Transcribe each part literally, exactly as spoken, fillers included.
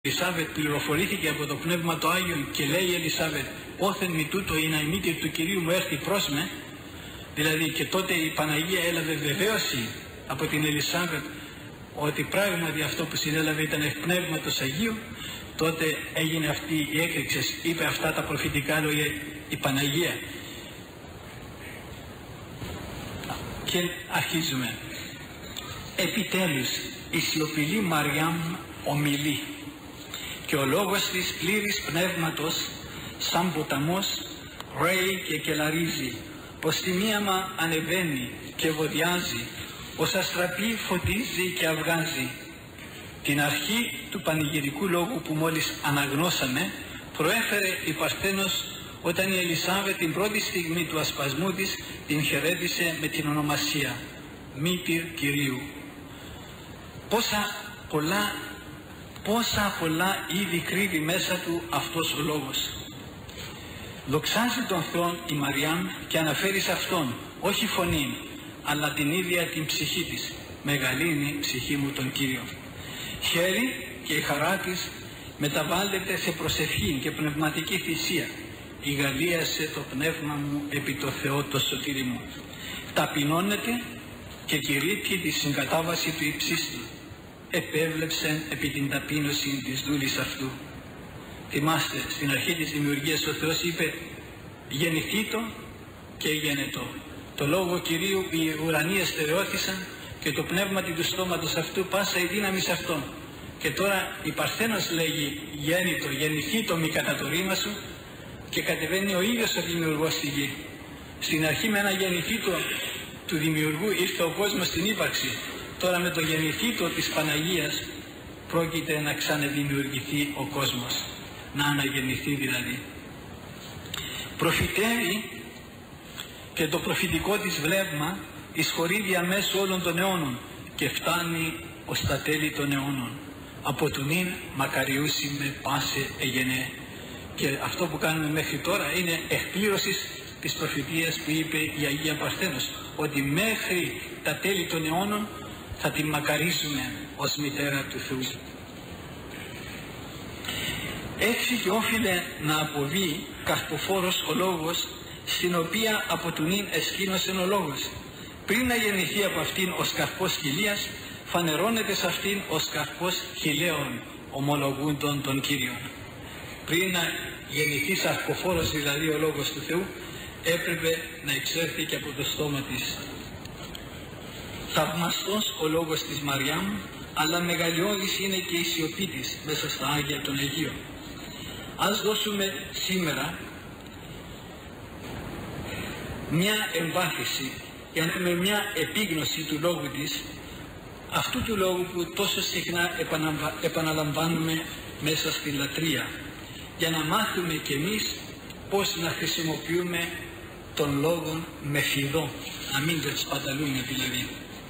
Η Ελισάβετ πληροφορήθηκε από το Πνεύμα το Άγιο και λέει η Ελισάβετ, όθεν μη τούτο η ναημίτη του Κυρίου μου έρθει προς με, δηλαδή και τότε η Παναγία έλαβε βεβαίωση από την Ελισάβετ ότι πράγματι αυτό που συνέλαβε ήταν εκ Πνεύματος Αγίου. Τότε έγινε αυτή η έκρηξη, είπε αυτά τα προφητικά λόγια η Παναγία. Και αρχίζουμε. Επιτέλους η σιωπηλή Μαριάμ ομιλεί και ο λόγος της πλήρης πνεύματος σαν ποταμός ρέει και κελαρίζει, πως τιμίαμα ανεβαίνει και βοδιάζει, ως αστραπή φωτίζει και αυγάζει. Την αρχή του πανηγυρικού λόγου που μόλις αναγνώσαμε προέφερε η Παρθένος όταν η Ελισάβετ την πρώτη στιγμή του ασπασμού της την χαιρέτησε με την ονομασία Μήτηρ Κυρίου. Πόσα πολλά, πόσα πολλά ήδη κρύβει μέσα του αυτός ο λόγος. Δοξάζει τον Θεόν η Μαριάμ και αναφέρει σε Αυτόν, όχι φωνή, αλλά την ίδια την ψυχή της. Μεγαλύνει ψυχή μου τον Κύριο. Χαίρει και η χαρά της μεταβάλλεται σε προσευχή και πνευματική θυσία. Ηγαλίασε το πνεύμα μου επί το Θεό το σωτήρι μου. Ταπεινώνεται και κηρύττει τη συγκατάβαση του υψίστου. Επέβλεψε επί την ταπείνωση της δούλης αυτού. Θυμάστε, στην αρχή της δημιουργίας ο Θεός είπε γεννηθήτο και γενετό. Το λόγο Κυρίου οι ουρανοί εστερεώθησαν και το πνεύμα του στόματος αυτού πάσα η δύναμη σε αυτόν. Και τώρα η Παρθένος λέγει γέννητο, γεννηθήτο μη κατά το ρήμα σου, και κατεβαίνει ο ίδιος ο δημιουργός στη γη. Στην αρχή με ένα γεννηθήτο του δημιουργού ήρθε ο κόσμος στην ύπαρξη. Τώρα με το γεννηθήτο της Παναγίας πρόκειται να ξαναδημιουργηθεί ο κόσμος, να αναγεννηθεί δηλαδή. Προφητεύει και το προφητικό της βλέμμα εισχωρεί διαμέσου όλων των αιώνων και φτάνει ως τα τέλη των αιώνων. Από του νυν μακαριούσι με πάσε εγενέ. Και αυτό που κάνουμε μέχρι τώρα είναι εκπλήρωση της προφητείας που είπε η Αγία Παρθένος, ότι μέχρι τα τέλη των αιώνων θα την μακαρίζουμε ως μητέρα του Θεού. Έτσι και όφιλε να αποβεί καρποφόρος ο λόγος, στην οποία από του νυν εσκήνωσε ο λόγος. Πριν να γεννηθεί από αυτήν ως καρπός χιλίας, φανερώνεται σε αυτήν ως καρπός χιλέων ομολογούντων των Κύριων. Πριν να γεννηθεί σαρκοφόρος δηλαδή ο λόγος του Θεού, έπρεπε να εξέρθει και από το στόμα της. Θαυμαστός ο λόγος της Μαριάμ, αλλά μεγαλειώδης είναι και η σιωπή της μέσα στα Άγια των Αγίων. Ας δώσουμε σήμερα μια εμβάθυνση για να έχουμε μια επίγνωση του λόγου της, αυτού του λόγου που τόσο συχνά επαναλαμβάνουμε μέσα στη λατρεία, για να μάθουμε κι εμείς πώς να χρησιμοποιούμε τον λόγο με φιδό, να μην τον σπαταλούμε δηλαδή.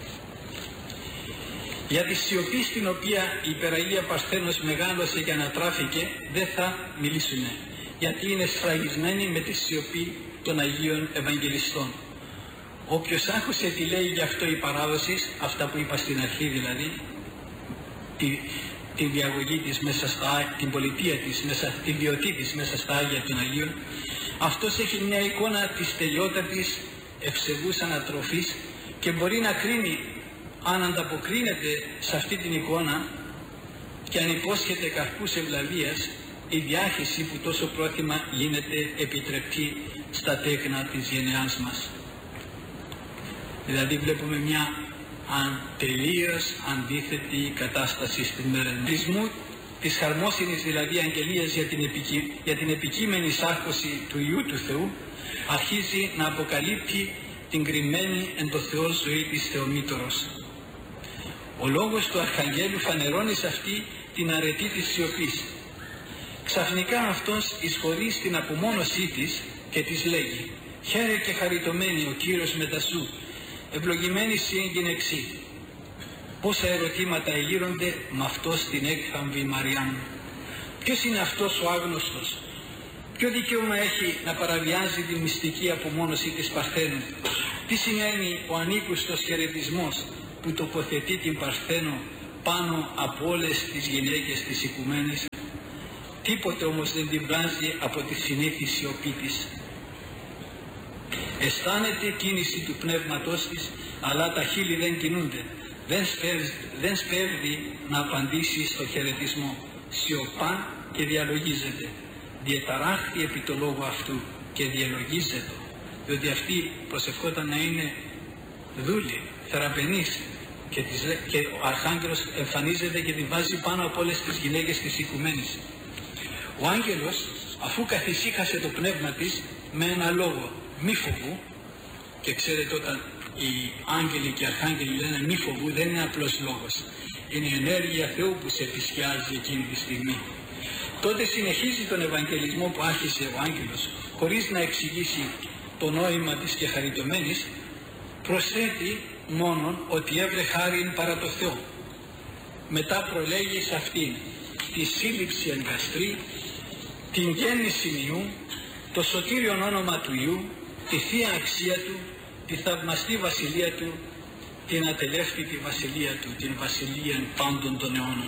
Για τη σιωπή στην οποία η Υπεραγία Παρθένος μεγάλωσε και ανατράφηκε δεν θα μιλήσουμε, γιατί είναι σφραγισμένη με τη σιωπή των Αγίων Ευαγγελιστών. Όποιος άκουσε τι λέει γι' αυτό η παράδοση, αυτά που είπα στην αρχή δηλαδή, τη, τη διαγωγή της μέσα στα, την πολιτεία της, μέσα, την διωτή της μέσα στα Άγια των Αγίων, αυτός έχει μια εικόνα της τελειότατης ευσεβούς ανατροφής και μπορεί να κρίνει αν ανταποκρίνεται σε αυτή την εικόνα και αν υπόσχεται καρπούς ευλαβίας η διάχυση που τόσο πρόθυμα γίνεται επιτρεπτή στα τέκνα της γενεάς μας. Δηλαδή βλέπουμε μια τελείως αντίθετη κατάσταση στην μέρα του της χαρμόσυνης δηλαδή αγγελίας για την, επικει... για την επικείμενη σάρκωση του Υιού του Θεού αρχίζει να αποκαλύπτει την κρυμμένη εν το Θεό ζωή της Θεομήτωρος. Ο λόγος του Αρχαγγέλου φανερώνει σε αυτή την αρετή της σιωπής. Ξαφνικά αυτός εισχωρεί στην απομόνωσή της και της λέγει «Χαίρε και χαριτωμένη ο Κύριος μετασού, ευλογημένη σύ εν γυναιξή». Πόσα ερωτήματα εγείρονται με αυτό στην έκθαμβη Μαριάμ. Ποιος είναι αυτός ο άγνωστος? Ποιο δικαίωμα έχει να παραβιάζει τη μυστική απομόνωση της Παρθένου? Τι σημαίνει ο ανήκουστος χαιρετισμός που τοποθετεί την Παρθένο πάνω από όλες τις γυναίκες της οικουμένης, τίποτε όμως δεν την βγάζει από τη συνήθη σιωπή της. Αισθάνεται κίνηση του πνεύματός της, αλλά τα χείλη δεν κινούνται. Δεν σπέβδει, δεν σπέβδει να απαντήσει στο χαιρετισμό. Σιωπά και διαλογίζεται. Διεταράχθη επί το λόγο αυτού και διαλογίζεται, διότι αυτή προσευχόταν να είναι δούλη, θεραπενής, και, της, και ο Αρχάγγελος εμφανίζεται και την βάζει πάνω από όλες τις γυναίκες της οικουμένης. Ο άγγελος, αφού καθησύχασε το πνεύμα της με ένα λόγο, μη φοβού, και ξέρετε όταν οι άγγελοι και οι αρχάγγελοι λένε μη φοβού, δεν είναι απλός λόγος, είναι η ενέργεια Θεού που σε επισκιάζει εκείνη τη στιγμή. Τότε συνεχίζει τον Ευαγγελισμό που άρχισε ο άγγελος, χωρίς να εξηγήσει το νόημα της και χαριτωμένης, προσθέτει μόνον ότι έβρε χάριν παρά το Θεό. Μετά προλέγει σε αυτήν τη σύλληψη εγκαστρή, την γέννηση Υιού, το σωτήριον όνομα του Υιού, τη θεία αξία του, τη θαυμαστή βασιλεία του, την ατελεύτητη βασιλεία του, την βασιλεία πάντων των αιώνων.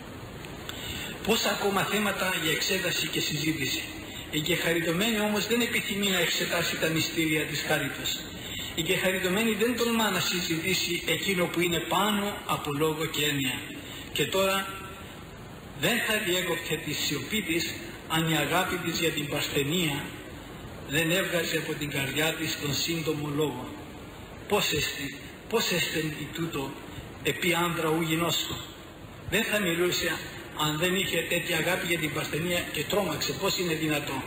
Πόσα ακόμα θέματα για εξέταση και συζήτηση. Η κεχαριτωμένη όμως δεν επιθυμεί να εξετάσει τα μυστήρια της χάριτος. Η κεχαριτωμένη δεν τολμά να συζητήσει εκείνο που είναι πάνω από λόγο και έννοια. Και τώρα δεν θα διέκοπτε τη σιωπή της αν η αγάπη της για την Παρθενία δεν έβγαζε από την καρδιά της τον σύντομο λόγο. Πώς εστί, πώς εστεν τούτο επί άνδρα ου γινώσκο. Δεν θα μιλούσε αν δεν είχε τέτοια αγάπη για την Παρθενία, και τρόμαξε πώς είναι δυνατό.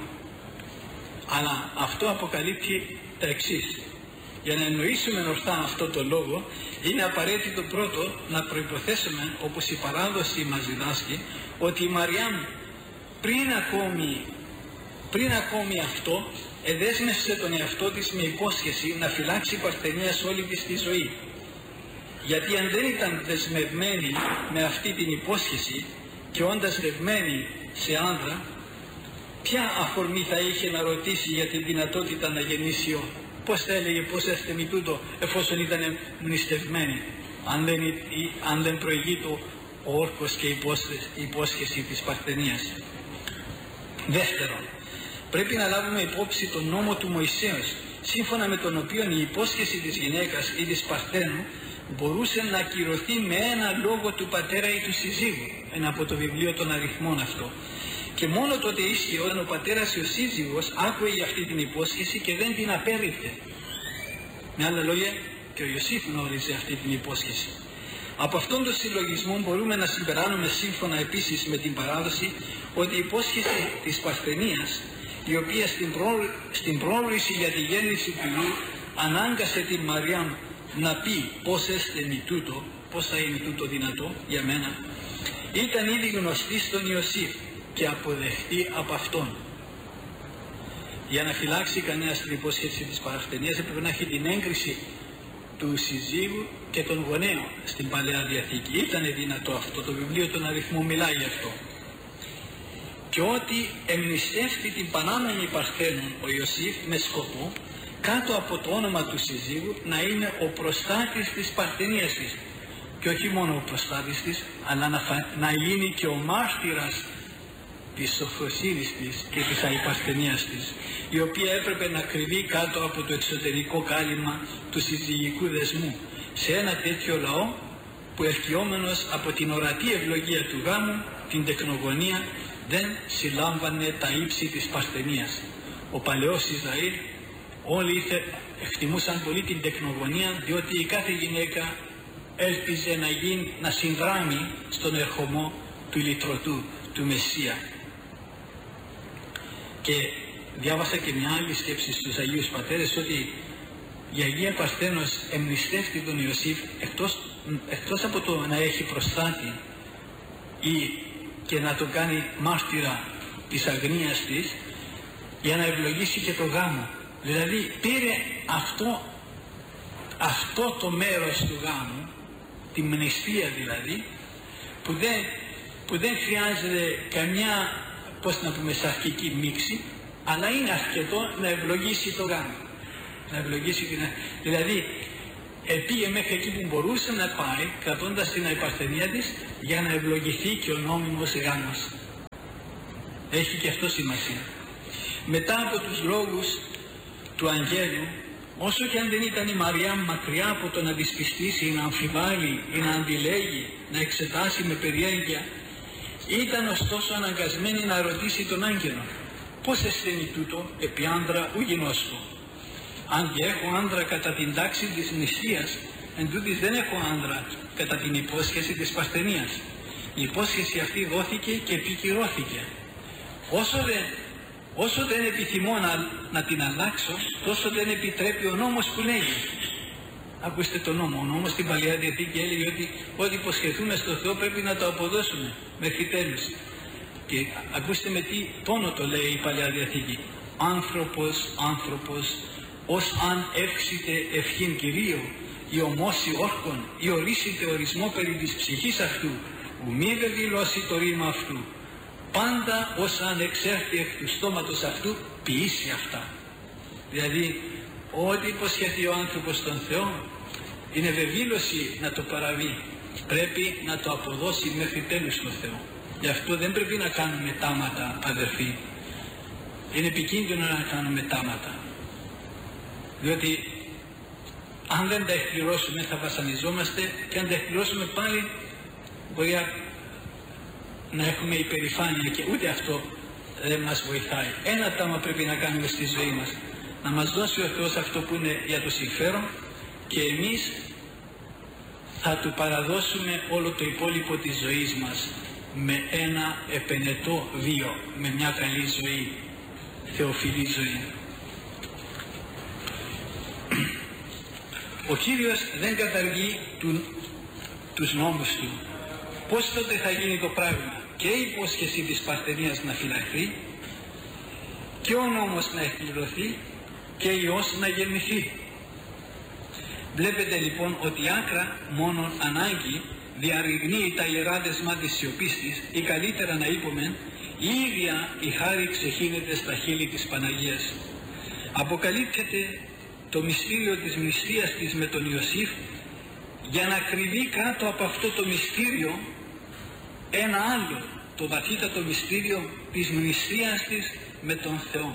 Αλλά αυτό αποκαλύπτει τα εξής. Για να εννοήσουμε ορθά αυτό το λόγο, είναι απαραίτητο πρώτο να προϋποθέσουμε, όπως η παράδοση μας διδάσκει, ότι η Μαριάμ πριν ακόμη, πριν ακόμη αυτό εδέσμευσε τον εαυτό της με υπόσχεση να φυλάξει Παρθενία σε όλη της τη ζωή. Γιατί αν δεν ήταν δεσμευμένη με αυτή την υπόσχεση και όντας δεσμευμένη σε άνδρα, ποια αφορμή θα είχε να ρωτήσει για την δυνατότητα να γεννήσει ο? Πώς θα έλεγε πώς έστε μη τούτο εφόσον ήταν μνηστευμένη, αν δεν, αν δεν προηγεί το ο όρκος και η υπόσχεση, η υπόσχεση της Παρθενίας. Δεύτερον, πρέπει να λάβουμε υπόψη τον νόμο του Μωυσέως, σύμφωνα με τον οποίο η υπόσχεση της γυναίκας ή της Παρθένου μπορούσε να ακυρωθεί με ένα λόγο του πατέρα ή του συζύγου. Ένα από το βιβλίο των αριθμών αυτό. Και μόνο τότε ίσχυε όταν ο πατέρας ή ο σύζυγος άκουε για αυτή την υπόσχεση και δεν την απέρριπτε. Με άλλα λόγια, και ο Ιωσήφ γνώριζε αυτή την υπόσχεση. Από αυτόν τον συλλογισμό μπορούμε να συμπεράνουμε, σύμφωνα επίσης με την παράδοση, ότι η υπόσχεση της Παρθενίας, η οποία στην, προ... στην πρόορηση για τη γέννηση του Υιού ανάγκασε την Μαριάμ να πει πώς έστε μη τούτο, πώς θα είναι τούτο δυνατό για μένα, ήταν ήδη γνωστή στον Ιωσήφ και αποδεχτεί από αυτόν. Για να φυλάξει κανένας την υπόσχεση της Παρθενίας έπρεπε να έχει την έγκριση του συζύγου και των γονέων στην Παλαιά Διαθήκη. Ήταν δυνατό αυτό, το βιβλίο των αριθμών μιλάει γι' αυτό. Και ότι εμνηστεύτη την Πανάμενη Παρθένων ο Ιωσήφ με σκοπό κάτω από το όνομα του συζύγου να είναι ο προστάτης της Παρθενίας της, και όχι μόνο ο προστάτης της, αλλά να, φα... να γίνει και ο μάρτυρας της σοφροσύνης της και της αϊπαρθενίας της, η οποία έπρεπε να κρυβεί κάτω από το εξωτερικό κάλυμα του συζυγικού δεσμού σε ένα τέτοιο λαό που ευκαιόμενος από την ορατή ευλογία του γάμου, την τεκνογωνία, δεν συλλάμβανε τα ύψη της Παρθενίας. Ο παλαιός Ισραήλ όλοι ήθε, εκτιμούσαν πολύ την τεκνογωνία, διότι η κάθε γυναίκα έλπιζε να, γίνει, να συνδράμει στον ερχομό του λυτρωτού, του Μεσσία. Και διάβασα και μια άλλη σκέψη στους Αγίους Πατέρες, ότι η Αγία Παρθένος εμνηστεύτη τον Ιωσήφ εκτός, εκτός από το να έχει προστάτη ή και να το κάνει μάρτυρα της αγνίας της, για να ευλογήσει και το γάμο. Δηλαδή πήρε αυτό, αυτό το μέρος του γάμου, τη μνηστία δηλαδή, που δεν, που δεν χρειάζεται καμιά, πώς να πούμε, σαρκική μίξη, αλλά είναι αρκετό να ευλογήσει το γάμο. Να ευλογήσει την... Δηλαδή επήγε μέχρι εκεί που μπορούσε να πάει, κρατώντας την αϊπαρθενία της, για να ευλογηθεί και ο νόμιμος γάμος. Έχει και αυτό σημασία. Μετά από τους λόγους του αγγέλου, όσο και αν δεν ήταν η Μαριά μακριά από το να δυσπιστήσει ή να αμφιβάλλει ή να αντιλέγει, να εξετάσει με περιέργεια, ήταν ωστόσο αναγκασμένη να ρωτήσει τον άγγελο, πώς αισθάνει τούτο επί άνδρα ου γινώσκω. Αν και έχω άνδρα κατά την τάξη της νηστείας, εν τούτοις δεν έχω άνδρα κατά την υπόσχεση της παρθενίας. Η υπόσχεση αυτή δόθηκε και επικυρώθηκε. Όσο δεν, όσο δεν επιθυμώ να, να την αλλάξω, τόσο δεν επιτρέπει ο νόμος που λέγει. Ακούστε τον νόμο. Ο νόμος στην Παλαιά Διαθήκη έλεγε ότι ό,τι υποσχεθούμε στο Θεό πρέπει να το αποδώσουμε μέχρι τέλους. Και ακούστε με τι τόνο το λέει η Παλαιά Διαθήκη. Άνθρωπος, άνθρωπος, ως αν εύξητε ευχήν Κυρίου, ή ομώσει όρκον, ή ορίσετε ορισμό περί της ψυχής αυτού, ου μη δε δηλώσει το ρήμα αυτού. Πάντα ως αν εξέρθει εκ του στόματος αυτού, ποιήσει αυτά. Δηλαδή, ό,τι υποσχεθεί ο άνθρωπος στον Θεό, είναι βεβήλωση να το παραβεί. Πρέπει να το αποδώσει μέχρι τέλους στο Θεό. Γι' αυτό δεν πρέπει να κάνουμε τάματα, αδερφοί. Είναι επικίνδυνο να κάνουμε τάματα. Διότι αν δεν τα εκπληρώσουμε θα βασανιζόμαστε, και αν τα εκπληρώσουμε πάλι μπορεί να έχουμε υπερηφάνεια, και ούτε αυτό δεν μας βοηθάει. Ένα τάμα πρέπει να κάνουμε στη ζωή μας, να μας δώσει ο Θεός αυτό που είναι για το συμφέρον, και εμείς θα Του παραδώσουμε όλο το υπόλοιπο της ζωής μας με ένα επενετό βίο, με μια καλή ζωή, θεοφιλή ζωή. Ο Κύριος δεν καταργεί του, τους νόμους Του. Πώς τότε θα γίνει το πράγμα? Και η υπόσχεση της παρθενίας να φυλαχθεί, και ο νόμος να εκπληρωθεί, και Υιός να γεννηθεί. Βλέπετε λοιπόν ότι άκρα μόνον ανάγκη διαρριγνύει τα ιερά δεσμά της σιωπής της, ή καλύτερα να είπομεν, η ίδια η χάρη ξεχύνεται στα χείλη της Παναγίας. Αποκαλύπτεται το μυστήριο της μνηστείας της με τον Ιωσήφ, για να κρυβεί κάτω από αυτό το μυστήριο ένα άλλο, το βαθύτατο μυστήριο της μνηστείας της με τον Θεό.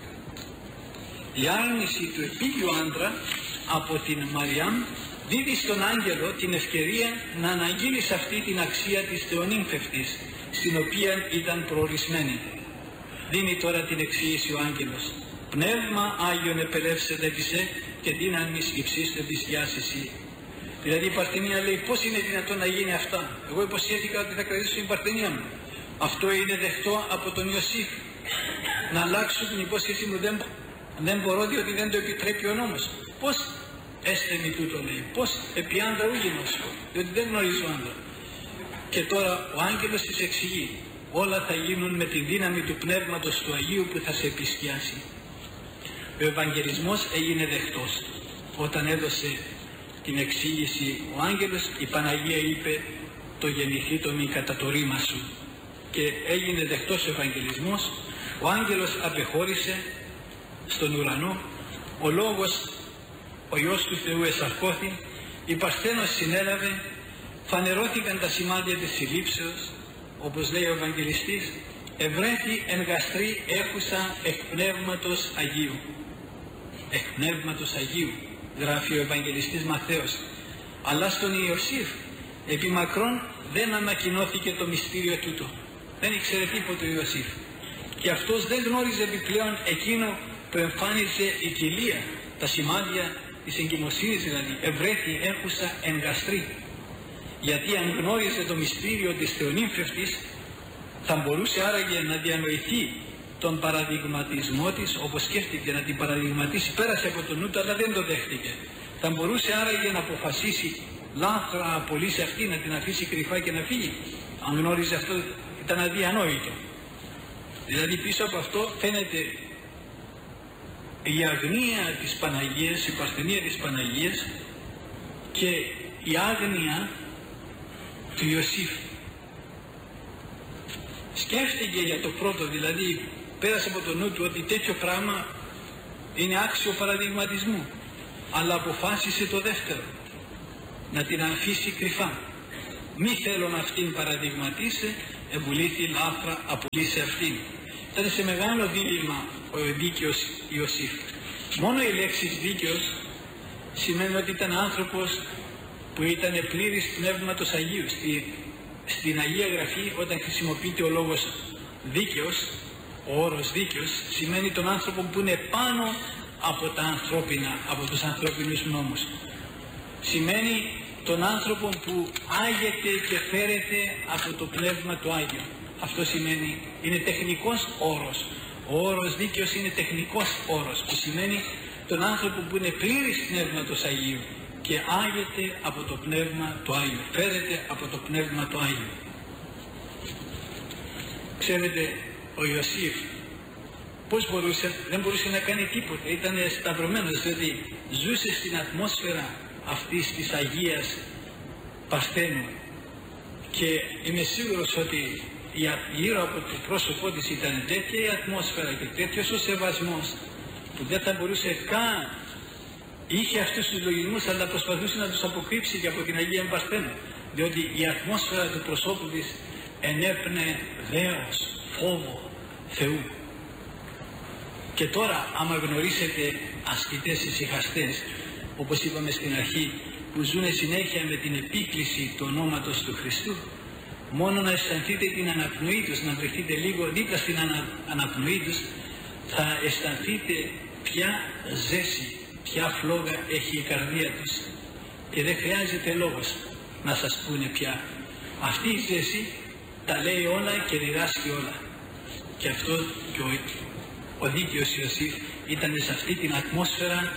Η άρνηση του επίγειου άντρα από την Μαριάμ δίδει στον άγγελο την ευκαιρία να αναγγείλει σε αυτή την αξία της θεονύμφευτης, στην οποία ήταν προορισμένη. Δίνει τώρα την εξήγηση ο άγγελος. Πνεύμα Άγιον επελεύσεται επισέ, και δύναμις υψίστου της διάσεση. Δηλαδή η Παρθενία λέει, πώς είναι δυνατόν να γίνει αυτά? Εγώ υποσχέθηκα ότι θα κρατήσω την Παρθενία μου. Αυτό είναι δεχτό από τον Ιωσήφ? Να αλλάξω την υπόσχεσή μου δεν, δεν μπορώ, διότι δεν το επιτρέπει ο νόμος. Πώς έστεμι τούτο, λέει? Πώς επί άντρα ούγινος, διότι δεν γνωρίζω άντρα. Και τώρα ο άγγελος της εξηγεί, όλα θα γίνουν με τη δύναμη του Πνεύματος του Αγίου που θα σε επισκιάσει. Ο Ευαγγελισμός έγινε δεκτός. Όταν έδωσε την εξήγηση ο άγγελος, η Παναγία είπε, το γεννηθεί το μη κατά το ρήμα σου. Και έγινε δεκτός ο Ευαγγελισμός. Ο άγγελος απεχώρησε στον ουρανό, ο Λόγος, ο Υιός του Θεού εσαρκώθη, η Παρθένος συνέλαβε, φανερώθηκαν τα σημάδια της συλλήψεως, όπως λέει ο Ευαγγελιστής, ευρέθη εν γαστρή έχουσα εκ Πνεύματος Αγίου. Εκ Πνεύματος Αγίου, γράφει ο Ευαγγελιστής Ματθαίος. Αλλά στον Ιωσήφ επί μακρόν δεν ανακοινώθηκε το μυστήριο τούτο. Δεν ήξερε τίποτε ο Ιωσήφ. Και αυτός δεν γνώριζε επιπλέον εκείνο που εμφάνιζε η κοιλία, τα σημάδια της εγκυμοσύνης, δηλαδή ευρέθη έχουσα εν γαστρή. Γιατί αν γνώριζε το μυστήριο της θεονύμφευτης, θα μπορούσε άραγε να διανοηθεί τον παραδειγματισμό της, όπως σκέφτηκε να την παραδειγματίσει, πέρασε από το νου του, αλλά δεν το δέχτηκε. Θα μπορούσε άραγε να αποφασίσει λάθρα να απολύσει αυτή, να την αφήσει κρυφά και να φύγει? Αν γνώριζε αυτό, ήταν αδιανόητο. Δηλαδή πίσω από αυτό φαίνεται η αγνία της Παναγίας, η παρθενία της Παναγίας, και η άγνοια του Ιωσήφ. Σκέφτηκε για το πρώτο, δηλαδή πέρασε από το νου του ότι τέτοιο πράγμα είναι άξιο παραδειγματισμού. αλλά αποφάσισε το δεύτερο, να την αφήσει κρυφά. Μη θέλω να αυτήν παραδειγματίσε, εμπουλήθη λάθρα, απολύσε αυτήν. Ήταν σε μεγάλο δίλημμα ο δίκαιος Ιωσήφ. Μόνο η λέξη δίκαιος σημαίνει ότι ήταν άνθρωπος που ήταν πλήρης πνεύματος Αγίου. Στη, στην Αγία Γραφή, όταν χρησιμοποιείται ο λόγος δίκαιος, ο όρος δίκαιος σημαίνει τον άνθρωπο που είναι πάνω από τα ανθρώπινα, από τους ανθρώπινους νόμους. Σημαίνει τον άνθρωπο που άγεται και φέρεται από το πνεύμα του Άγιο. Αυτό σημαίνει, είναι τεχνικός όρος. Ο όρος δίκαιος είναι τεχνικός όρος, που σημαίνει τον άνθρωπο που είναι πλήρης πνεύματος Αγίου και άγεται από το πνεύμα του Άγιο, φέρεται από το πνεύμα του Άγιο. Ξέρετε, ο Ιωσήφ πώς μπορούσε, δεν μπορούσε να κάνει τίποτα, ήταν σταυρωμένος, διότι ζούσε στην ατμόσφαιρα αυτής της Αγίας Παρθένου, και είμαι σίγουρος ότι γύρω από το πρόσωπό της ήταν τέτοια η ατμόσφαιρα και τέτοιος ο σεβασμός που δεν θα μπορούσε καν, είχε αυτούς τους λογισμούς, αλλά προσπαθούσε να τους αποκρύψει και από την Αγία Παρθένου, διότι η ατμόσφαιρα του προσώπου της ενέπνε δέος, φόβο Θεού. Και τώρα, άμα γνωρίσετε ασκητές ησυχαστές, όπως είπαμε στην αρχή, που ζουν συνέχεια με την επίκληση του ονόματος του Χριστού, μόνο να αισθανθείτε την αναπνοή τους, να βρεθείτε λίγο δίπλα στην ανα, αναπνοή τους, θα αισθανθείτε ποια ζέση, ποια φλόγα έχει η καρδία τους, και δεν χρειάζεται λόγος να σας πούνε πια. Αυτή η ζέση τα λέει όλα και διδάσκει όλα. Και αυτό και ο, ο δίκαιος Ιωσήφ ήταν σε αυτή την ατμόσφαιρα,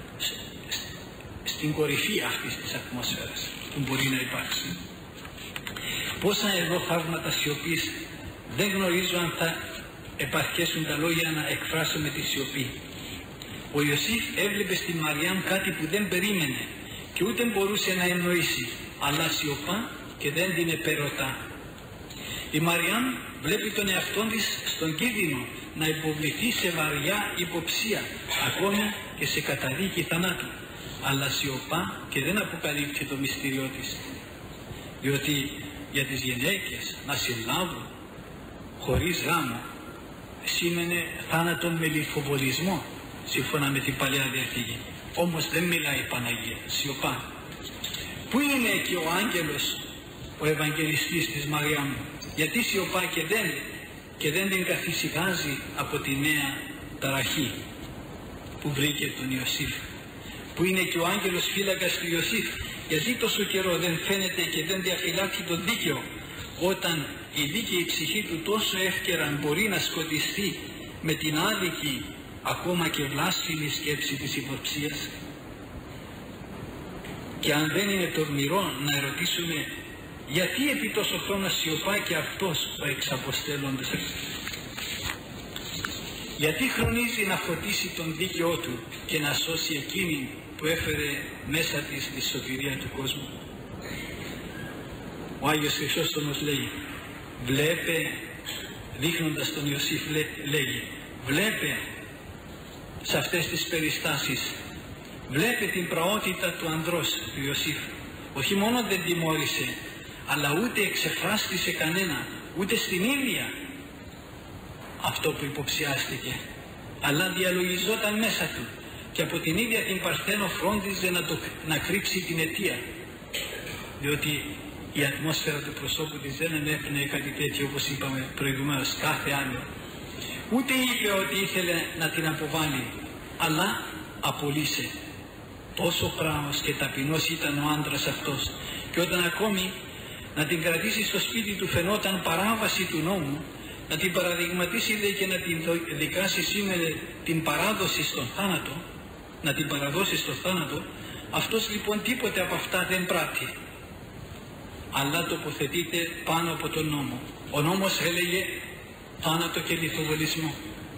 στην κορυφή αυτής της ατμόσφαιρας που μπορεί να υπάρξει. Πόσα εδώ θαύματα σιωπής, δεν γνωρίζω αν θα επαρκέσουν τα λόγια να εκφράσω με τη σιωπή. Ο Ιωσήφ έβλεπε στη Μαριάμ κάτι που δεν περίμενε και ούτε μπορούσε να εννοήσει, αλλά σιωπά και δεν την επερωτά. Η Μαριάμ βλέπει τον εαυτόν της στον κίνδυνο να υποβληθεί σε βαριά υποψία, ακόμη και σε καταδίκη θανάτου, αλλά σιωπά και δεν αποκαλύπτει το μυστήριό της, διότι για τις γυναίκες να συλλάβουν χωρίς γάμο σήμαινε θάνατον με λιθοβολισμό, σύμφωνα με την Παλαιά Διαθήκη. Όμως δεν μιλάει η Παναγία, σιωπά. Πού είναι εκεί ο άγγελος, ο Ευαγγελιστής της Μαριάμ? Γιατί σιωπά και δεν, και δεν την καθησυχάζει από τη νέα ταραχή που βρήκε τον Ιωσήφ? Που είναι και ο άγγελος φύλακας του Ιωσήφ? Γιατί τόσο καιρό δεν φαίνεται και δεν διαφυλάξει το δίκαιο, όταν η δίκαιη ψυχή του τόσο εύκαιρα μπορεί να σκοτιστεί με την άδικη, ακόμα και βλάσφημη σκέψη της υποψίας? Και αν δεν είναι τολμηρό να ερωτήσουμε, γιατί επί τόσο χρόνο σιωπά και αυτός ο εξαποστέλλοντας? Γιατί χρονίζει να φωτίσει τον δίκαιό του και να σώσει εκείνη που έφερε μέσα της τη σωτηρία του κόσμου? Ο Άγιος Χρυσόστομος λέει, βλέπε, δείχνοντας τον Ιωσήφ, λέ, λέγει, βλέπε σε αυτές τις περιστάσεις, βλέπε την πραότητα του ανδρός του Ιωσήφ. Όχι μόνο δεν τιμώρησε, αλλά ούτε εξεφράστησε κανένα, ούτε στην ίδια αυτό που υποψιάστηκε, αλλά διαλογιζόταν μέσα του και από την ίδια την Παρθένο φρόντιζε να, το, να κρύψει την αιτία, διότι η ατμόσφαιρα του προσώπου της δεν ενέπνεε κάτι τέτοιο, όπως είπαμε προηγουμένως, κάθε άλλο. Ούτε είπε ότι ήθελε να την αποβάλει, αλλά απολύσε. Τόσο πράος και ταπεινός ήταν ο άντρας αυτός, και όταν ακόμη να την κρατήσει στο σπίτι του φαινόταν παράβαση του νόμου, να την παραδειγματίσει λέει και να την δικάσει σήμερα την παράδοση στον θάνατο, να την παραδώσει στο θάνατο, αυτός λοιπόν τίποτε από αυτά δεν πράττει, αλλά τοποθετείται πάνω από τον νόμο. Ο νόμος έλεγε θάνατο και λιθοβολισμό.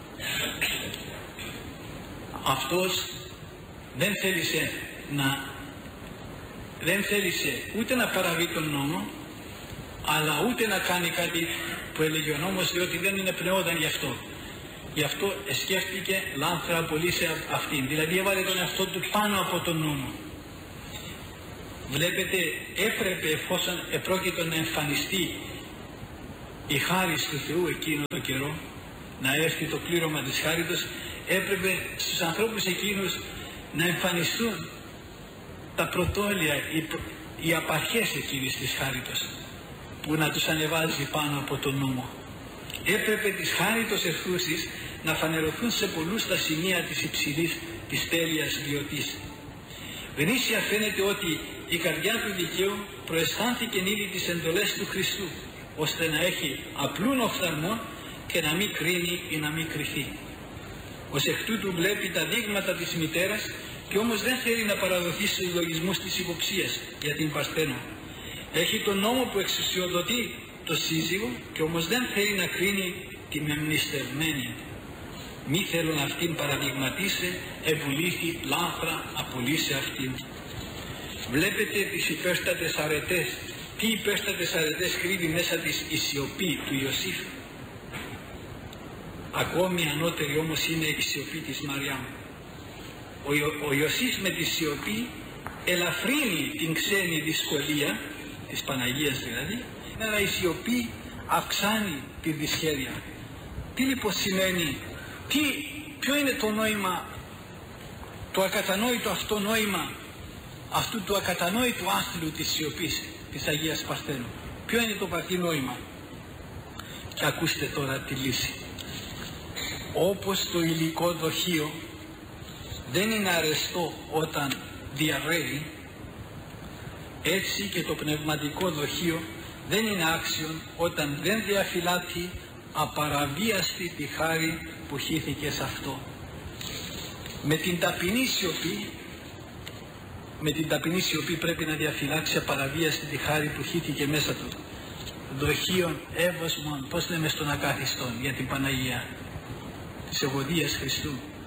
Αυτός δεν θέλησε να δεν θέλησε ούτε να παραβεί τον νόμο, αλλά ούτε να κάνει κάτι που έλεγε ο νόμος, διότι δεν είναι πνεόταν γι' αυτό. Γι' αυτό σκέφτηκε λάθρα απολύσει αυτήν. Δηλαδή έβαλε τον εαυτό του πάνω από τον νόμο. Βλέπετε, έπρεπε, εφόσον επρόκειτο να εμφανιστεί η χάρις του Θεού εκείνο το καιρό, να έρθει το πλήρωμα της χάριτος, έπρεπε στους ανθρώπους εκείνους να εμφανιστούν τα πρωτόλια, οι, οι απαρχές εκείνης της χάριτος, που να τους ανεβάζει πάνω από τον νόμο. Έπρεπε της χάριτος ευθούσης να φανερωθούν σε πολλούς τα σημεία της υψηλής, της τέλειας βιωτής. Γνήσια φαίνεται ότι η καρδιά του δικαίου προαισθάνθηκε ήδη τις εντολές του Χριστού, ώστε να έχει απλούν οφθαλμό και να μην κρίνει ή να μην κριθεί. Ως εκ τούτου βλέπει τα δείγματα της μητέρας και όμως δεν θέλει να παραδοθεί στους λογισμούς της υποψίας για την Παρθένο. Έχει τον νόμο που εξουσιοδοτεί το σύζυγο και όμως δεν θέλει να κρίνει τη μεμνηστευμένη. Μη θέλουν αυτήν παραδειγματίσε, ευουλήθη λάθρα απολύσε αυτήν. Βλέπετε τις υπέρστατες αρετές. Τι υπέρστατες αρετές κρύβει μέσα της η σιωπή του Ιωσήφ. Ακόμη ανώτερη όμως είναι η σιωπή της Μαριάμ. Ο, Ιο, ο Ιωσήφ με τη σιωπή ελαφρύνει την ξένη δυσκολία της Παναγίας δηλαδή, αλλά η σιωπή αυξάνει τη δυσχέρεια. Τι λοιπόν σημαίνει, τι, ποιο είναι το νόημα, το ακατανόητο αυτό νόημα αυτού του ακατανόητου άθλου της σιωπής της Αγίας Παρθένου? Ποιο είναι το βαθύ νόημα? Και ακούστε τώρα τη λύση. Όπως το υλικό δοχείο δεν είναι αρεστό όταν διαρρέει, έτσι και το πνευματικό δοχείο δεν είναι άξιον όταν δεν διαφυλάττει απαραβίαστη τη χάρη που χύθηκε σε αυτό. Με την ταπεινή σιωπή, με την ταπεινή σιωπή πρέπει να διαφυλάξει απαραβίαστη τη χάρη που χύθηκε μέσα του. Δοχείον εύωσμον, πώς λέμε στον ακάθιστον για την Παναγία της εγωδίας Χριστού.